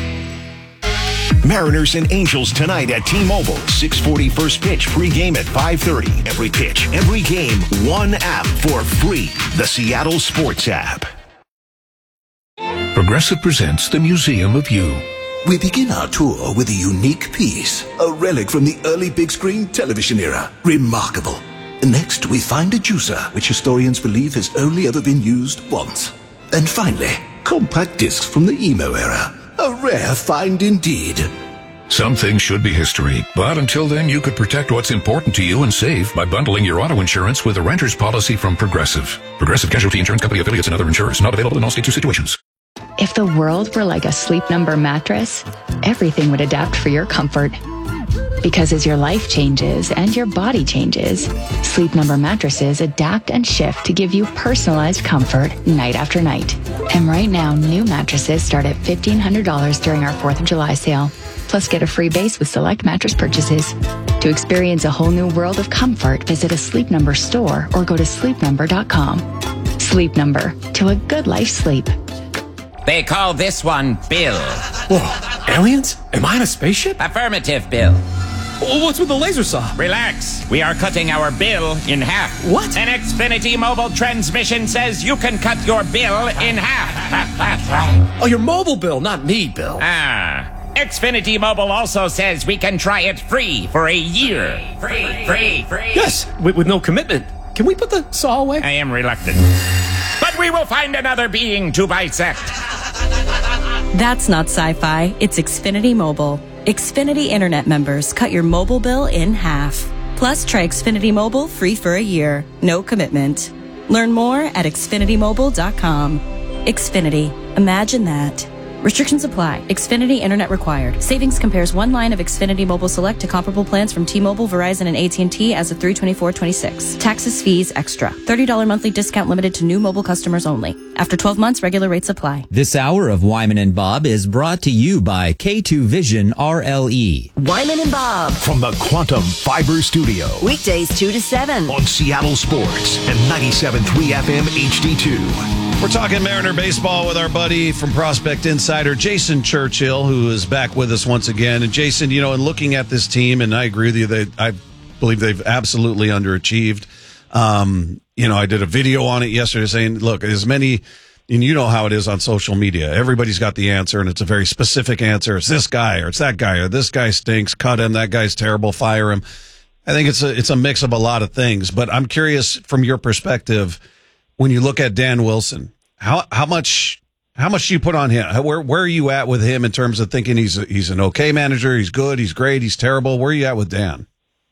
Speaker 3: Mariners and Angels tonight at T-Mobile. 6:40 first pitch, pregame at 5:30. Every pitch, every game, one app for free. The Seattle Sports app.
Speaker 23: Progressive presents the Museum of You.
Speaker 24: We begin our tour with a unique piece, a relic from the early big screen television era. Remarkable. Next, we find a juicer, which historians believe has only ever been used once. And finally, compact discs from the emo era. A rare find indeed.
Speaker 23: Some things should be history, but until then, you could protect what's important to you and save by bundling your auto insurance with a renter's policy from Progressive. Progressive Casualty Insurance Company affiliates and other insurers. Not available in all states or situations.
Speaker 25: If the world were like a Sleep Number mattress, everything would adapt for your comfort. Because as your life changes and your body changes, Sleep Number mattresses adapt and shift to give you personalized comfort night after night. And right now, new mattresses start at $1,500 during our 4th of July sale. Plus, get a free base with select mattress purchases. To experience a whole new world of comfort, visit a Sleep Number store or go to sleepnumber.com. Sleep Number, to a good life sleep.
Speaker 26: They call this one Bill.
Speaker 6: Whoa, aliens? Am I in a spaceship?
Speaker 26: Affirmative, Bill.
Speaker 6: What's with the laser saw?
Speaker 26: Relax. We are cutting our bill in half.
Speaker 6: What?
Speaker 26: An Xfinity mobile transmission says you can cut your bill in half.
Speaker 6: Oh, your mobile bill, not me, Bill.
Speaker 26: Xfinity Mobile also says we can try it free for a year. Free.
Speaker 6: Yes, with no commitment. Can we put the saw away?
Speaker 26: I am reluctant. But we will find another being to bisect.
Speaker 27: That's not sci-fi. It's Xfinity Mobile. Xfinity Internet members cut your mobile bill in half. Plus, try Xfinity Mobile free for a year. No commitment. Learn more at xfinitymobile.com. Xfinity. Imagine that. Restrictions apply. Xfinity Internet required. Savings compares one line of Xfinity Mobile Select to comparable plans from T-Mobile, Verizon, and AT&T as of 3/24/26. Taxes, fees, extra. $30 monthly discount limited to new mobile customers only. After 12 months, regular rates apply.
Speaker 18: This hour of Wyman and Bob is brought to you by K2 Vision RLE.
Speaker 17: Wyman and Bob.
Speaker 3: From the Quantum Fiber Studio.
Speaker 17: Weekdays 2 to 7.
Speaker 3: On Seattle Sports and 97.3 FM HD2.
Speaker 2: We're talking Mariner baseball with our buddy from Prospect Insider, Jason Churchill, who is back with us once again. And Jason, in looking at this team, and I agree with you, I believe they've absolutely underachieved. I did a video on it yesterday saying, look, as many, and you know how it is on social media. Everybody's got the answer, and it's a very specific answer. It's this guy, or it's that guy, or this guy stinks, cut him, that guy's terrible, fire him. I think it's a mix of a lot of things. But I'm curious from your perspective, when you look at Dan Wilson, how much do you put on him? Where are you at with him in terms of thinking he's an okay manager, he's good, he's great, he's terrible? Where are you at with Dan?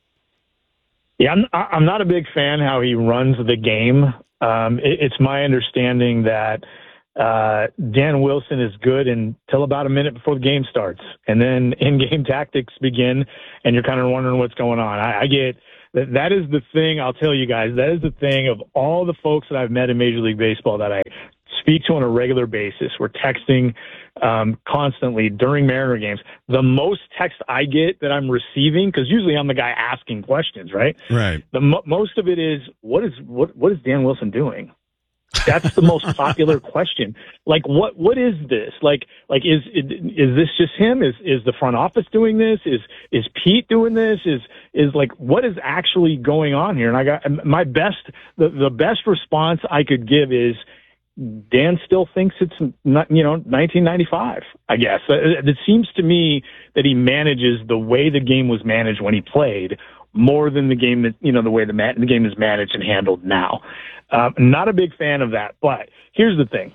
Speaker 20: Yeah, I'm not a big fan how he runs the game. It's my understanding that Dan Wilson is good until about a minute before the game starts, and then in-game tactics begin, and you're kind of wondering what's going on. I get that is the thing. I'll tell you guys, that is the thing of all the folks that I've met in Major League Baseball that I speak to on a regular basis. We're texting constantly during Mariner games. The most text I get that I'm receiving, because usually I'm the guy asking questions, right?
Speaker 2: Right.
Speaker 20: Most of it is, what is Dan Wilson doing? That's the most popular question. Like, what is this? Like, is this just him? Is the front office doing this? Is Pete doing this? Is like, what is actually going on here? And I got my best, the best response I could give is, Dan still thinks it's 1995, I guess. It seems to me that he manages the way the game was managed when he played more than the game that, the way the game is managed and handled now. Not a big fan of that, but here's the thing.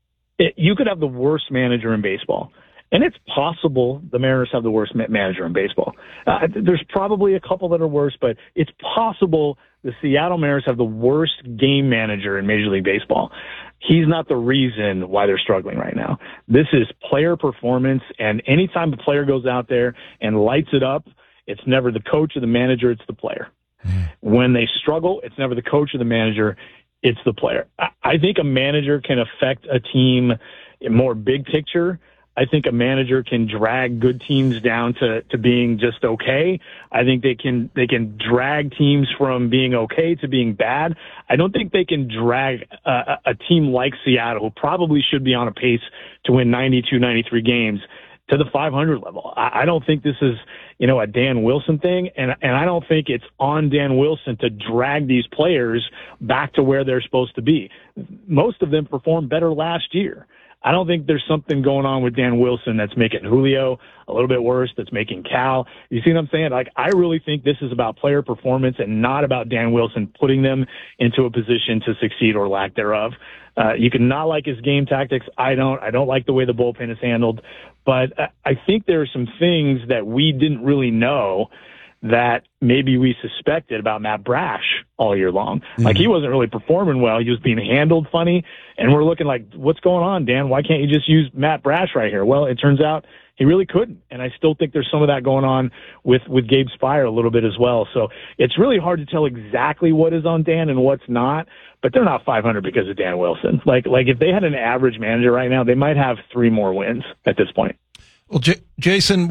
Speaker 20: You could have the worst manager in baseball, and it's possible the Mariners have the worst manager in baseball. There's probably a couple that are worse, but it's possible the Seattle Mariners have the worst game manager in Major League Baseball. He's not the reason why they're struggling right now. This is player performance, and anytime a player goes out there and lights it up, it's never the coach or the manager, it's the player. When they struggle, it's never the coach or the manager, it's the player. I think a manager can affect a team more big picture. I think a manager can drag good teams down to being just okay. I think they can drag teams from being okay to being bad. I don't think they can drag a team like Seattle, who probably should be on a pace to win 92, 93 games, to the 500 level. I don't think this is, a Dan Wilson thing, and I don't think it's on Dan Wilson to drag these players back to where they're supposed to be. Most of them performed better last year. I don't think there's something going on with Dan Wilson that's making Julio a little bit worse, that's making Cal. You see what I'm saying? Like, I really think this is about player performance and not about Dan Wilson putting them into a position to succeed or lack thereof. You can not like his game tactics. I don't like the way the bullpen is handled, but I think there are some things that we didn't really know that maybe we suspected about Matt Brash all year long. Like, he wasn't really performing well. He was being handled funny. And we're looking like, what's going on, Dan? Why can't you just use Matt Brash right here? Well, it turns out he really couldn't. And I still think there's some of that going on with Gabe Spire a little bit as well. So it's really hard to tell exactly what is on Dan and what's not, but they're not 500 because of Dan Wilson. Like if they had an average manager right now, they might have 3 more wins at this point.
Speaker 1: Well, Jason,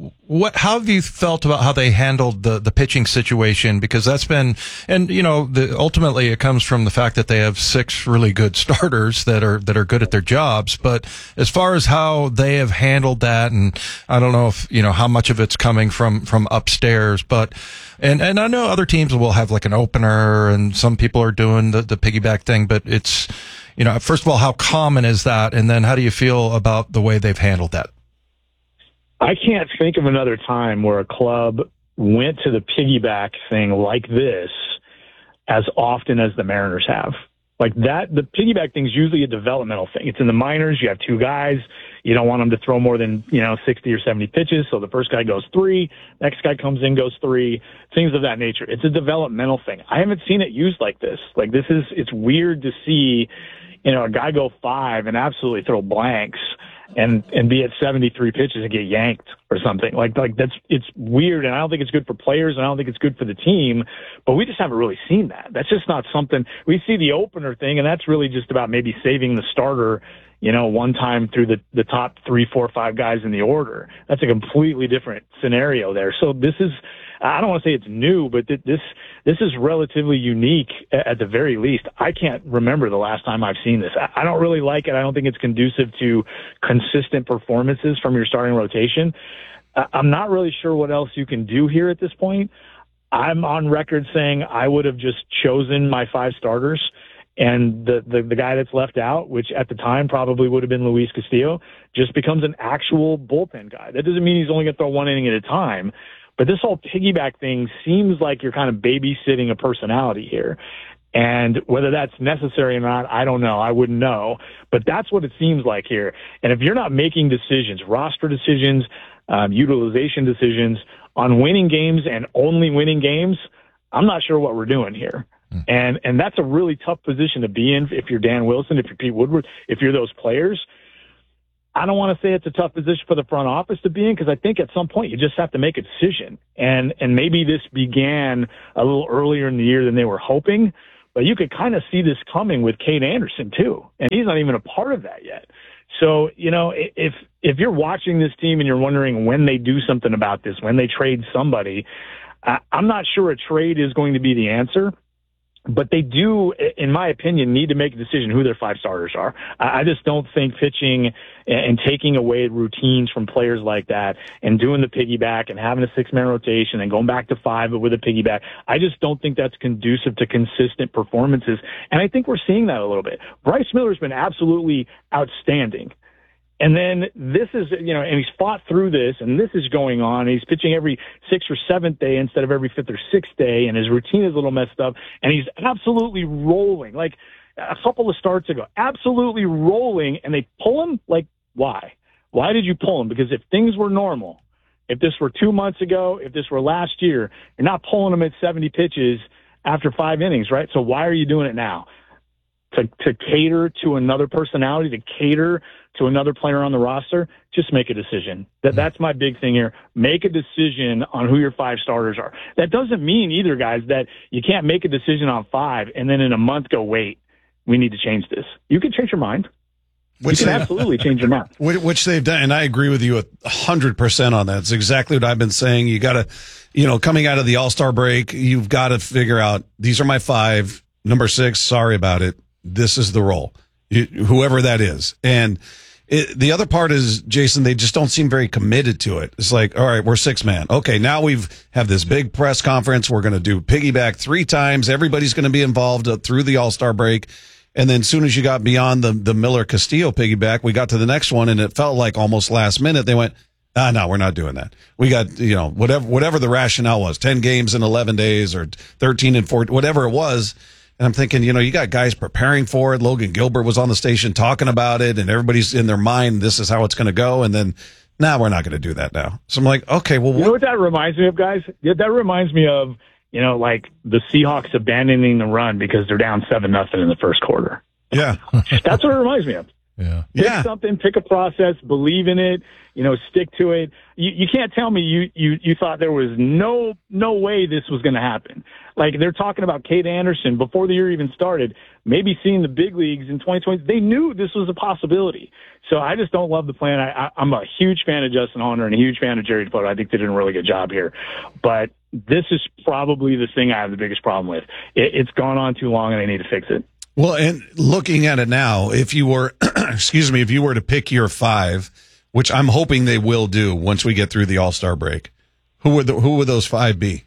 Speaker 1: how have you felt about how they handled the pitching situation? Because that's been, and ultimately it comes from the fact that they have 6 really good starters that are good at their jobs. But as far as how they have handled that, and I don't know if how much of it's coming from upstairs, but and I know other teams will have like an opener, and some people are doing the piggyback thing. But it's first of all, how common is that, and then how do you feel about the way they've handled that?
Speaker 20: I can't think of another time where a club went to the piggyback thing like this as often as the Mariners have. Like that, the piggyback thing is usually a developmental thing. It's in the minors. You have 2 guys. You don't want them to throw more than, 60 or 70 pitches. So the first guy goes 3, next guy comes in, goes 3, things of that nature. It's a developmental thing. I haven't seen it used like this. Like it's weird to see, a guy go 5 and absolutely throw blanks and be at 73 pitches and get yanked or something. Like it's weird, and I don't think it's good for players, and I don't think it's good for the team, but we just haven't really seen that. That's just not something we see. The opener thing, and that's really just about maybe saving the starter, one time through the top 3, 4, 5 guys in the order. That's a completely different scenario there. So this is, I don't want to say it's new, but this is relatively unique at the very least. I can't remember the last time I've seen this. I don't really like it. I don't think it's conducive to consistent performances from your starting rotation. I'm not really sure what else you can do here at this point. I'm on record saying I would have just chosen my 5 starters, and the guy that's left out, which at the time probably would have been Luis Castillo, just becomes an actual bullpen guy. That doesn't mean he's only going to throw 1 inning at a time, but this whole piggyback thing seems like you're kind of babysitting a personality here. And whether that's necessary or not, I don't know. I wouldn't know. But that's what it seems like here. And if you're not making decisions, roster decisions, utilization decisions on winning games and only winning games, I'm not sure what we're doing here. And that's a really tough position to be in if you're Dan Wilson, if you're Pete Woodward, if you're those players. I don't want to say it's a tough position for the front office to be in, because I think at some point you just have to make a decision. And maybe this began a little earlier in the year than they were hoping, but you could kind of see this coming with Cade Anderson too. And he's not even a part of that yet. So, if you're watching this team and you're wondering when they do something about this, when they trade somebody, I'm not sure a trade is going to be the answer. But they do, in my opinion, need to make a decision who their 5 starters are. I just don't think pitching and taking away routines from players like that and doing the piggyback and having a 6-man rotation and going back to 5 but with a piggyback, I just don't think that's conducive to consistent performances. And I think we're seeing that a little bit. Bryce Miller's been absolutely outstanding. And then this is, and he's fought through this, and this is going on. He's pitching every 6th or 7th day instead of every 5th or 6th day, and his routine is a little messed up, and he's absolutely rolling. Like a couple of starts ago, absolutely rolling, and they pull him? Like, why? Why did you pull him? Because if things were normal, if this were 2 months ago, if this were last year, you're not pulling him at 70 pitches after 5 innings, right? So why are you doing it now? To cater to another personality, to cater to another player on the roster, just make a decision. That's my big thing here. Make a decision on who your 5 starters are. That doesn't mean either, guys, that you can't make a decision on 5 and then in a month go, wait, we need to change this. You can change your mind. You can absolutely change your mind.
Speaker 2: Which they've done, and I agree with you 100% on that. It's exactly what I've been saying. You got to, coming out of the All-Star break, you've got to figure out, these are my 5. Number 6, sorry about it. This is the role, whoever that is. And the other part is, Jason, they just don't seem very committed to it. It's like, all right, we're 6-man. Okay, now have this big press conference. We're going to do piggyback 3 times. Everybody's going to be involved through the All-Star break. And then as soon as you got beyond the Miller-Castillo piggyback, we got to the next one, and it felt like almost last minute. They went, no, we're not doing that. We got, whatever the rationale was, 10 games in 11 days or 13 and 14, whatever it was. And I'm thinking, you got guys preparing for it. Logan Gilbert was on the station talking about it, and everybody's in their mind, this is how it's going to go. And then, we're not going to do that now. So I'm like, okay, well,
Speaker 20: you know what that reminds me of, guys? That reminds me of, like the Seahawks abandoning the run because they're down 7-0 in the first quarter.
Speaker 2: Yeah.
Speaker 20: That's what it reminds me of.
Speaker 1: Yeah.
Speaker 20: Pick something, pick a process, believe in it, stick to it. You can't tell me you thought there was no way this was going to happen. Like they're talking about Cade Anderson before the year even started, maybe seeing the big leagues in 2020. They knew this was a possibility. So I just don't love the plan. I'm a huge fan of Justin Hoerner and a huge fan of Jerry Dipoto. I think they did a really good job here. But this is probably the thing I have the biggest problem with. It's gone on too long and they need to fix it.
Speaker 2: Well, and looking at it now, if you were, if you were to pick your 5, which I'm hoping they will do once we get through the All-Star break, who would those 5 be?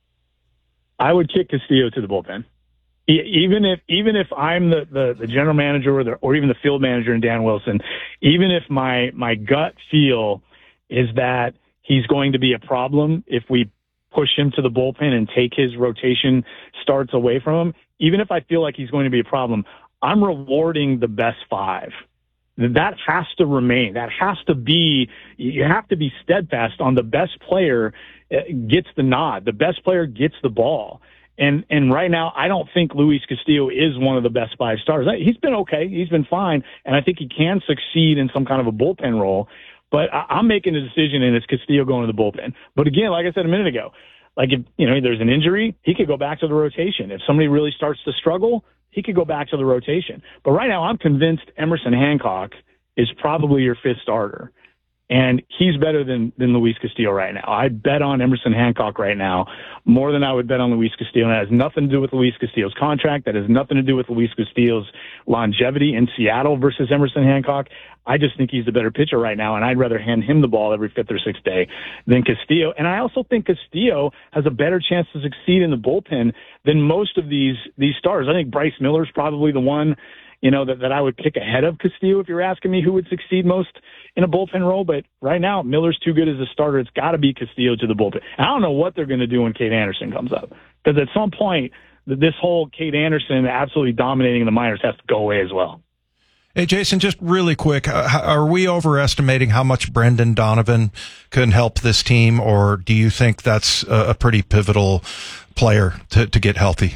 Speaker 20: I would kick Castillo to the bullpen. Even if I'm the general manager or even the field manager in Dan Wilson, even if my gut feel is that he's going to be a problem if we push him to the bullpen and take his rotation starts away from him, even if I feel like he's going to be a problem, I'm rewarding the best 5. That has to remain. That has to be, you have to be steadfast on the best player gets the nod. The best player gets the ball. And right now, I don't think Luis Castillo is one of the best 5 stars. He's been okay. He's been fine. And I think he can succeed in some kind of a bullpen role. But I'm making a decision, and it's Castillo going to the bullpen. But again, like I said a minute ago, like if there's an injury, he could go back to the rotation. If somebody really starts to struggle, he could go back to the rotation. But right now, I'm convinced Emerson Hancock is probably your 5th starter. And he's better than Luis Castillo right now. I'd bet on Emerson Hancock right now more than I would bet on Luis Castillo. And that has nothing to do with Luis Castillo's contract. That has nothing to do with Luis Castillo's longevity in Seattle versus Emerson Hancock. I just think he's the better pitcher right now, and I'd rather hand him the ball every fifth or sixth day than Castillo. And I also think Castillo has a better chance to succeed in the bullpen than most of these stars. I think Bryce Miller's probably the one, that I would pick ahead of Castillo if you're asking me who would succeed most in a bullpen role. But right now, Miller's too good as a starter. It's got to be Castillo to the bullpen. I don't know what they're going to do when Kate Anderson comes up, because at some point, this whole Kate Anderson absolutely dominating the minors has to go away as well.
Speaker 1: Hey, Jason, just really quick, are we overestimating how much Brendan Donovan can help this team, or do you think that's a pretty pivotal player to get healthy?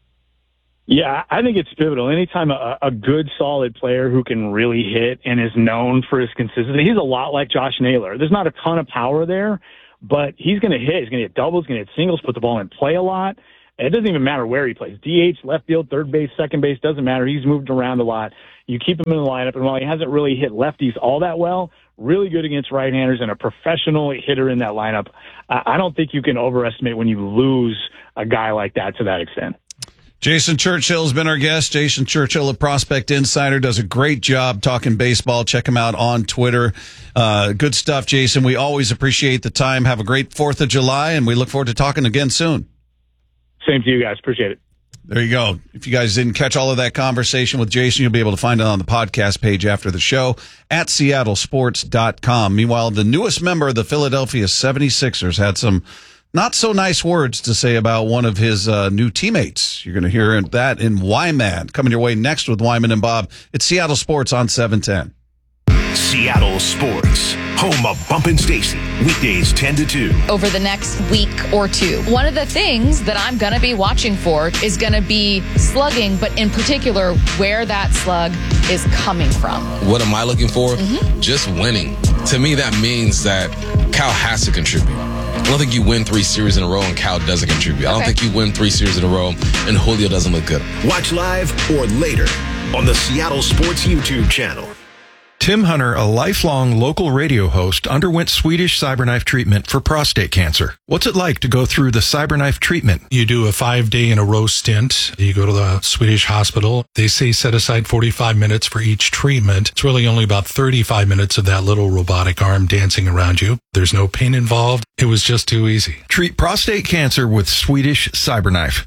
Speaker 20: Yeah, I think it's pivotal. Anytime a good, solid player who can really hit and is known for his consistency, he's a lot like Josh Naylor. There's not a ton of power there, but he's going to hit. He's going to hit doubles, going to hit singles, put the ball in play a lot. It doesn't even matter where he plays. DH, left field, third base, second base, doesn't matter. He's moved around a lot. You keep him in the lineup, and while he hasn't really hit lefties all that well, really good against right-handers and a professional hitter in that lineup. I don't think you can overestimate when you lose a guy like that to that extent.
Speaker 2: Jason Churchill has been our guest. Jason Churchill of Prospect Insider does a great job talking baseball. Check him out on Twitter. Good stuff, Jason. We always appreciate the time. Have a great 4th of July, and we look forward to talking again soon.
Speaker 20: Same to you guys. Appreciate it.
Speaker 2: There you go. If you guys didn't catch all of that conversation with Jason, you'll be able to find it on the podcast page after the show at seattlesports.com. Meanwhile, the newest member of the Philadelphia 76ers had some not so nice words to say about one of his new teammates. You're going to hear that in Wyman. Coming your way next with Wyman and Bob. It's Seattle Sports on 710.
Speaker 3: Seattle Sports, home of Bump and Stacy, weekdays 10 to 2.
Speaker 5: Over the next week or two. One of the things that I'm going to be watching for is going to be slugging, but in particular, where that slug is coming from.
Speaker 7: What am I looking for? Just winning. To me, that means that Cal has to contribute. I don't think you win 3 series in a row and Cal doesn't contribute. I don't think you win 3 series in a row and Julio doesn't look good.
Speaker 3: Watch live or later on the Seattle Sports YouTube channel.
Speaker 1: Tim Hunter, a lifelong local radio host, underwent Swedish CyberKnife treatment for prostate cancer. What's it like to go through the CyberKnife treatment?
Speaker 8: You do a 5-day-in-a-row stint. You go to the Swedish hospital. They say set aside 45 minutes for each treatment. It's really only about 35 minutes of that little robotic arm dancing around you. There's no pain involved. It was just too easy.
Speaker 1: Treat prostate cancer with Swedish CyberKnife.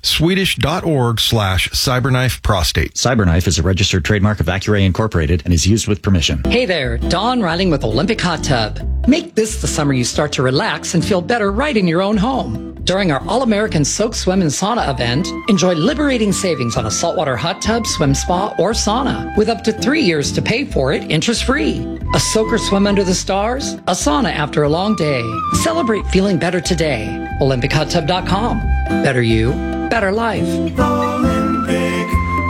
Speaker 1: Swedish.org/CyberKnife prostate.
Speaker 9: CyberKnife is a registered trademark of Accuray Incorporated and is used with permission.
Speaker 10: Hey there, Dawn Riley with Olympic Hot Tub. Make this the summer you start to relax and feel better right in your own home. During our All-American Soak, Swim, and Sauna event, enjoy liberating savings on a saltwater hot tub, swim spa, or sauna with up to 3 years to pay for it interest-free. A soak or swim under the stars, a sauna after a long day. Celebrate feeling better today. OlympicHotTub.com. Better you, better life.
Speaker 12: Olympic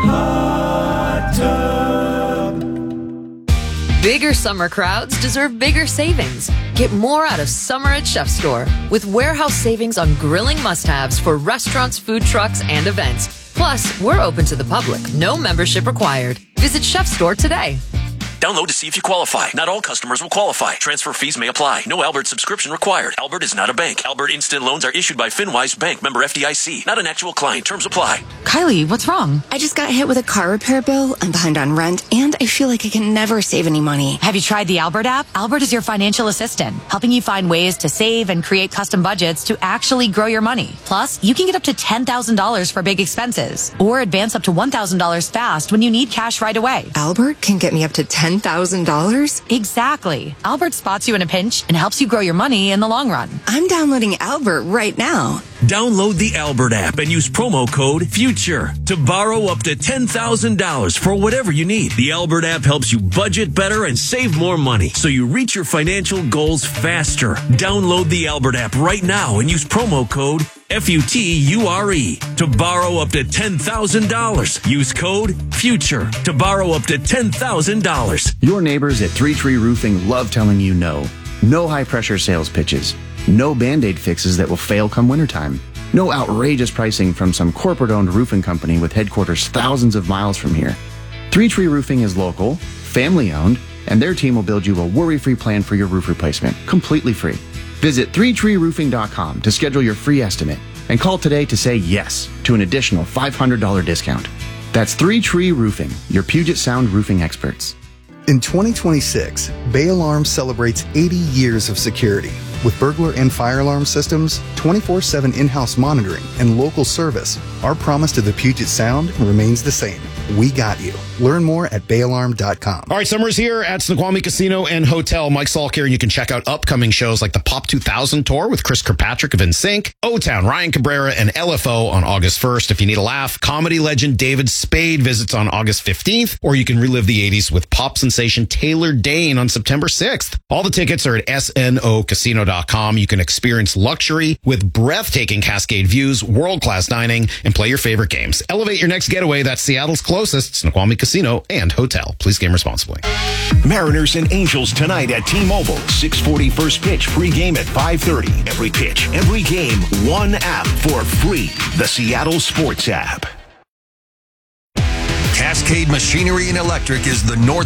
Speaker 12: Hot Tub.
Speaker 11: Bigger summer crowds deserve bigger savings. Get more out of summer at Chef Store with warehouse savings on grilling must-haves for restaurants, food trucks, and events. Plus, we're open to the public. No membership required. Visit Chef Store today.
Speaker 13: Download to see if you qualify. Not all customers will qualify. Transfer fees may apply. No Albert subscription required. Albert is not a bank. Albert Instant Loans are issued by FinWise Bank, member FDIC. Not an actual client. Terms apply.
Speaker 28: Kylie, what's wrong? I just got hit with a car repair bill. I'm behind on rent, and I feel like I can never save any money.
Speaker 29: Have you tried the Albert app? Albert is your financial assistant, helping you find ways to save and create custom budgets to actually grow your money. Plus, you can get up to $10,000 for big expenses, or advance up to $1,000 fast when you need cash right away.
Speaker 28: Albert can get me up to $10,000?
Speaker 29: Exactly. Albert spots you in a pinch and helps you grow your money in the long run.
Speaker 28: I'm downloading Albert right now.
Speaker 13: Download the Albert app and use promo code FUTURE to borrow up to $10,000 for whatever you need. The Albert app helps you budget better and save more money so you reach your financial goals faster. Download the Albert app right now and use promo code FUTURE to borrow up to $10,000. Use code FUTURE to borrow up to $10,000.
Speaker 30: Your neighbors at 3 Tree Roofing love telling you no. No high-pressure sales pitches. No Band-Aid fixes that will fail come wintertime. No outrageous pricing from some corporate-owned roofing company with headquarters thousands of miles from here. 3 Tree Roofing is local, family-owned, and their team will build you a worry-free plan for your roof replacement, completely free. Visit 3treeroofing.com to schedule your free estimate and call today to say yes to an additional $500 discount. That's 3 Tree Roofing, your Puget Sound roofing experts.
Speaker 4: In 2026, Bay Alarm celebrates 80 years of security. With burglar and fire alarm systems, 24/7 in-house monitoring, and local service, our promise to the Puget Sound remains the same. We got you. Learn more at bayalarm.com.
Speaker 14: All right, summer's here at Snoqualmie Casino and Hotel. Mike Salk here, and you can check out upcoming shows like the Pop 2000 Tour with Chris Kirkpatrick of NSYNC, O-Town, Ryan Cabrera, and LFO on August 1st. If you need a laugh, comedy legend David Spade visits on August 15th, or you can relive the 80s with pop sensation Taylor Dane on September 6th. All the tickets are at snocasino.com. You can experience luxury with breathtaking Cascade views, world-class dining, and play your favorite games. Elevate your next getaway. That's Seattle's closest Snoqualmie Casino and Hotel. Please game responsibly.
Speaker 3: Mariners and Angels tonight at T-Mobile. 6:40 first pitch, pregame at 5:30. Every pitch, every game, one app for free. The Seattle Sports app.
Speaker 15: Cascade Machinery and Electric is the North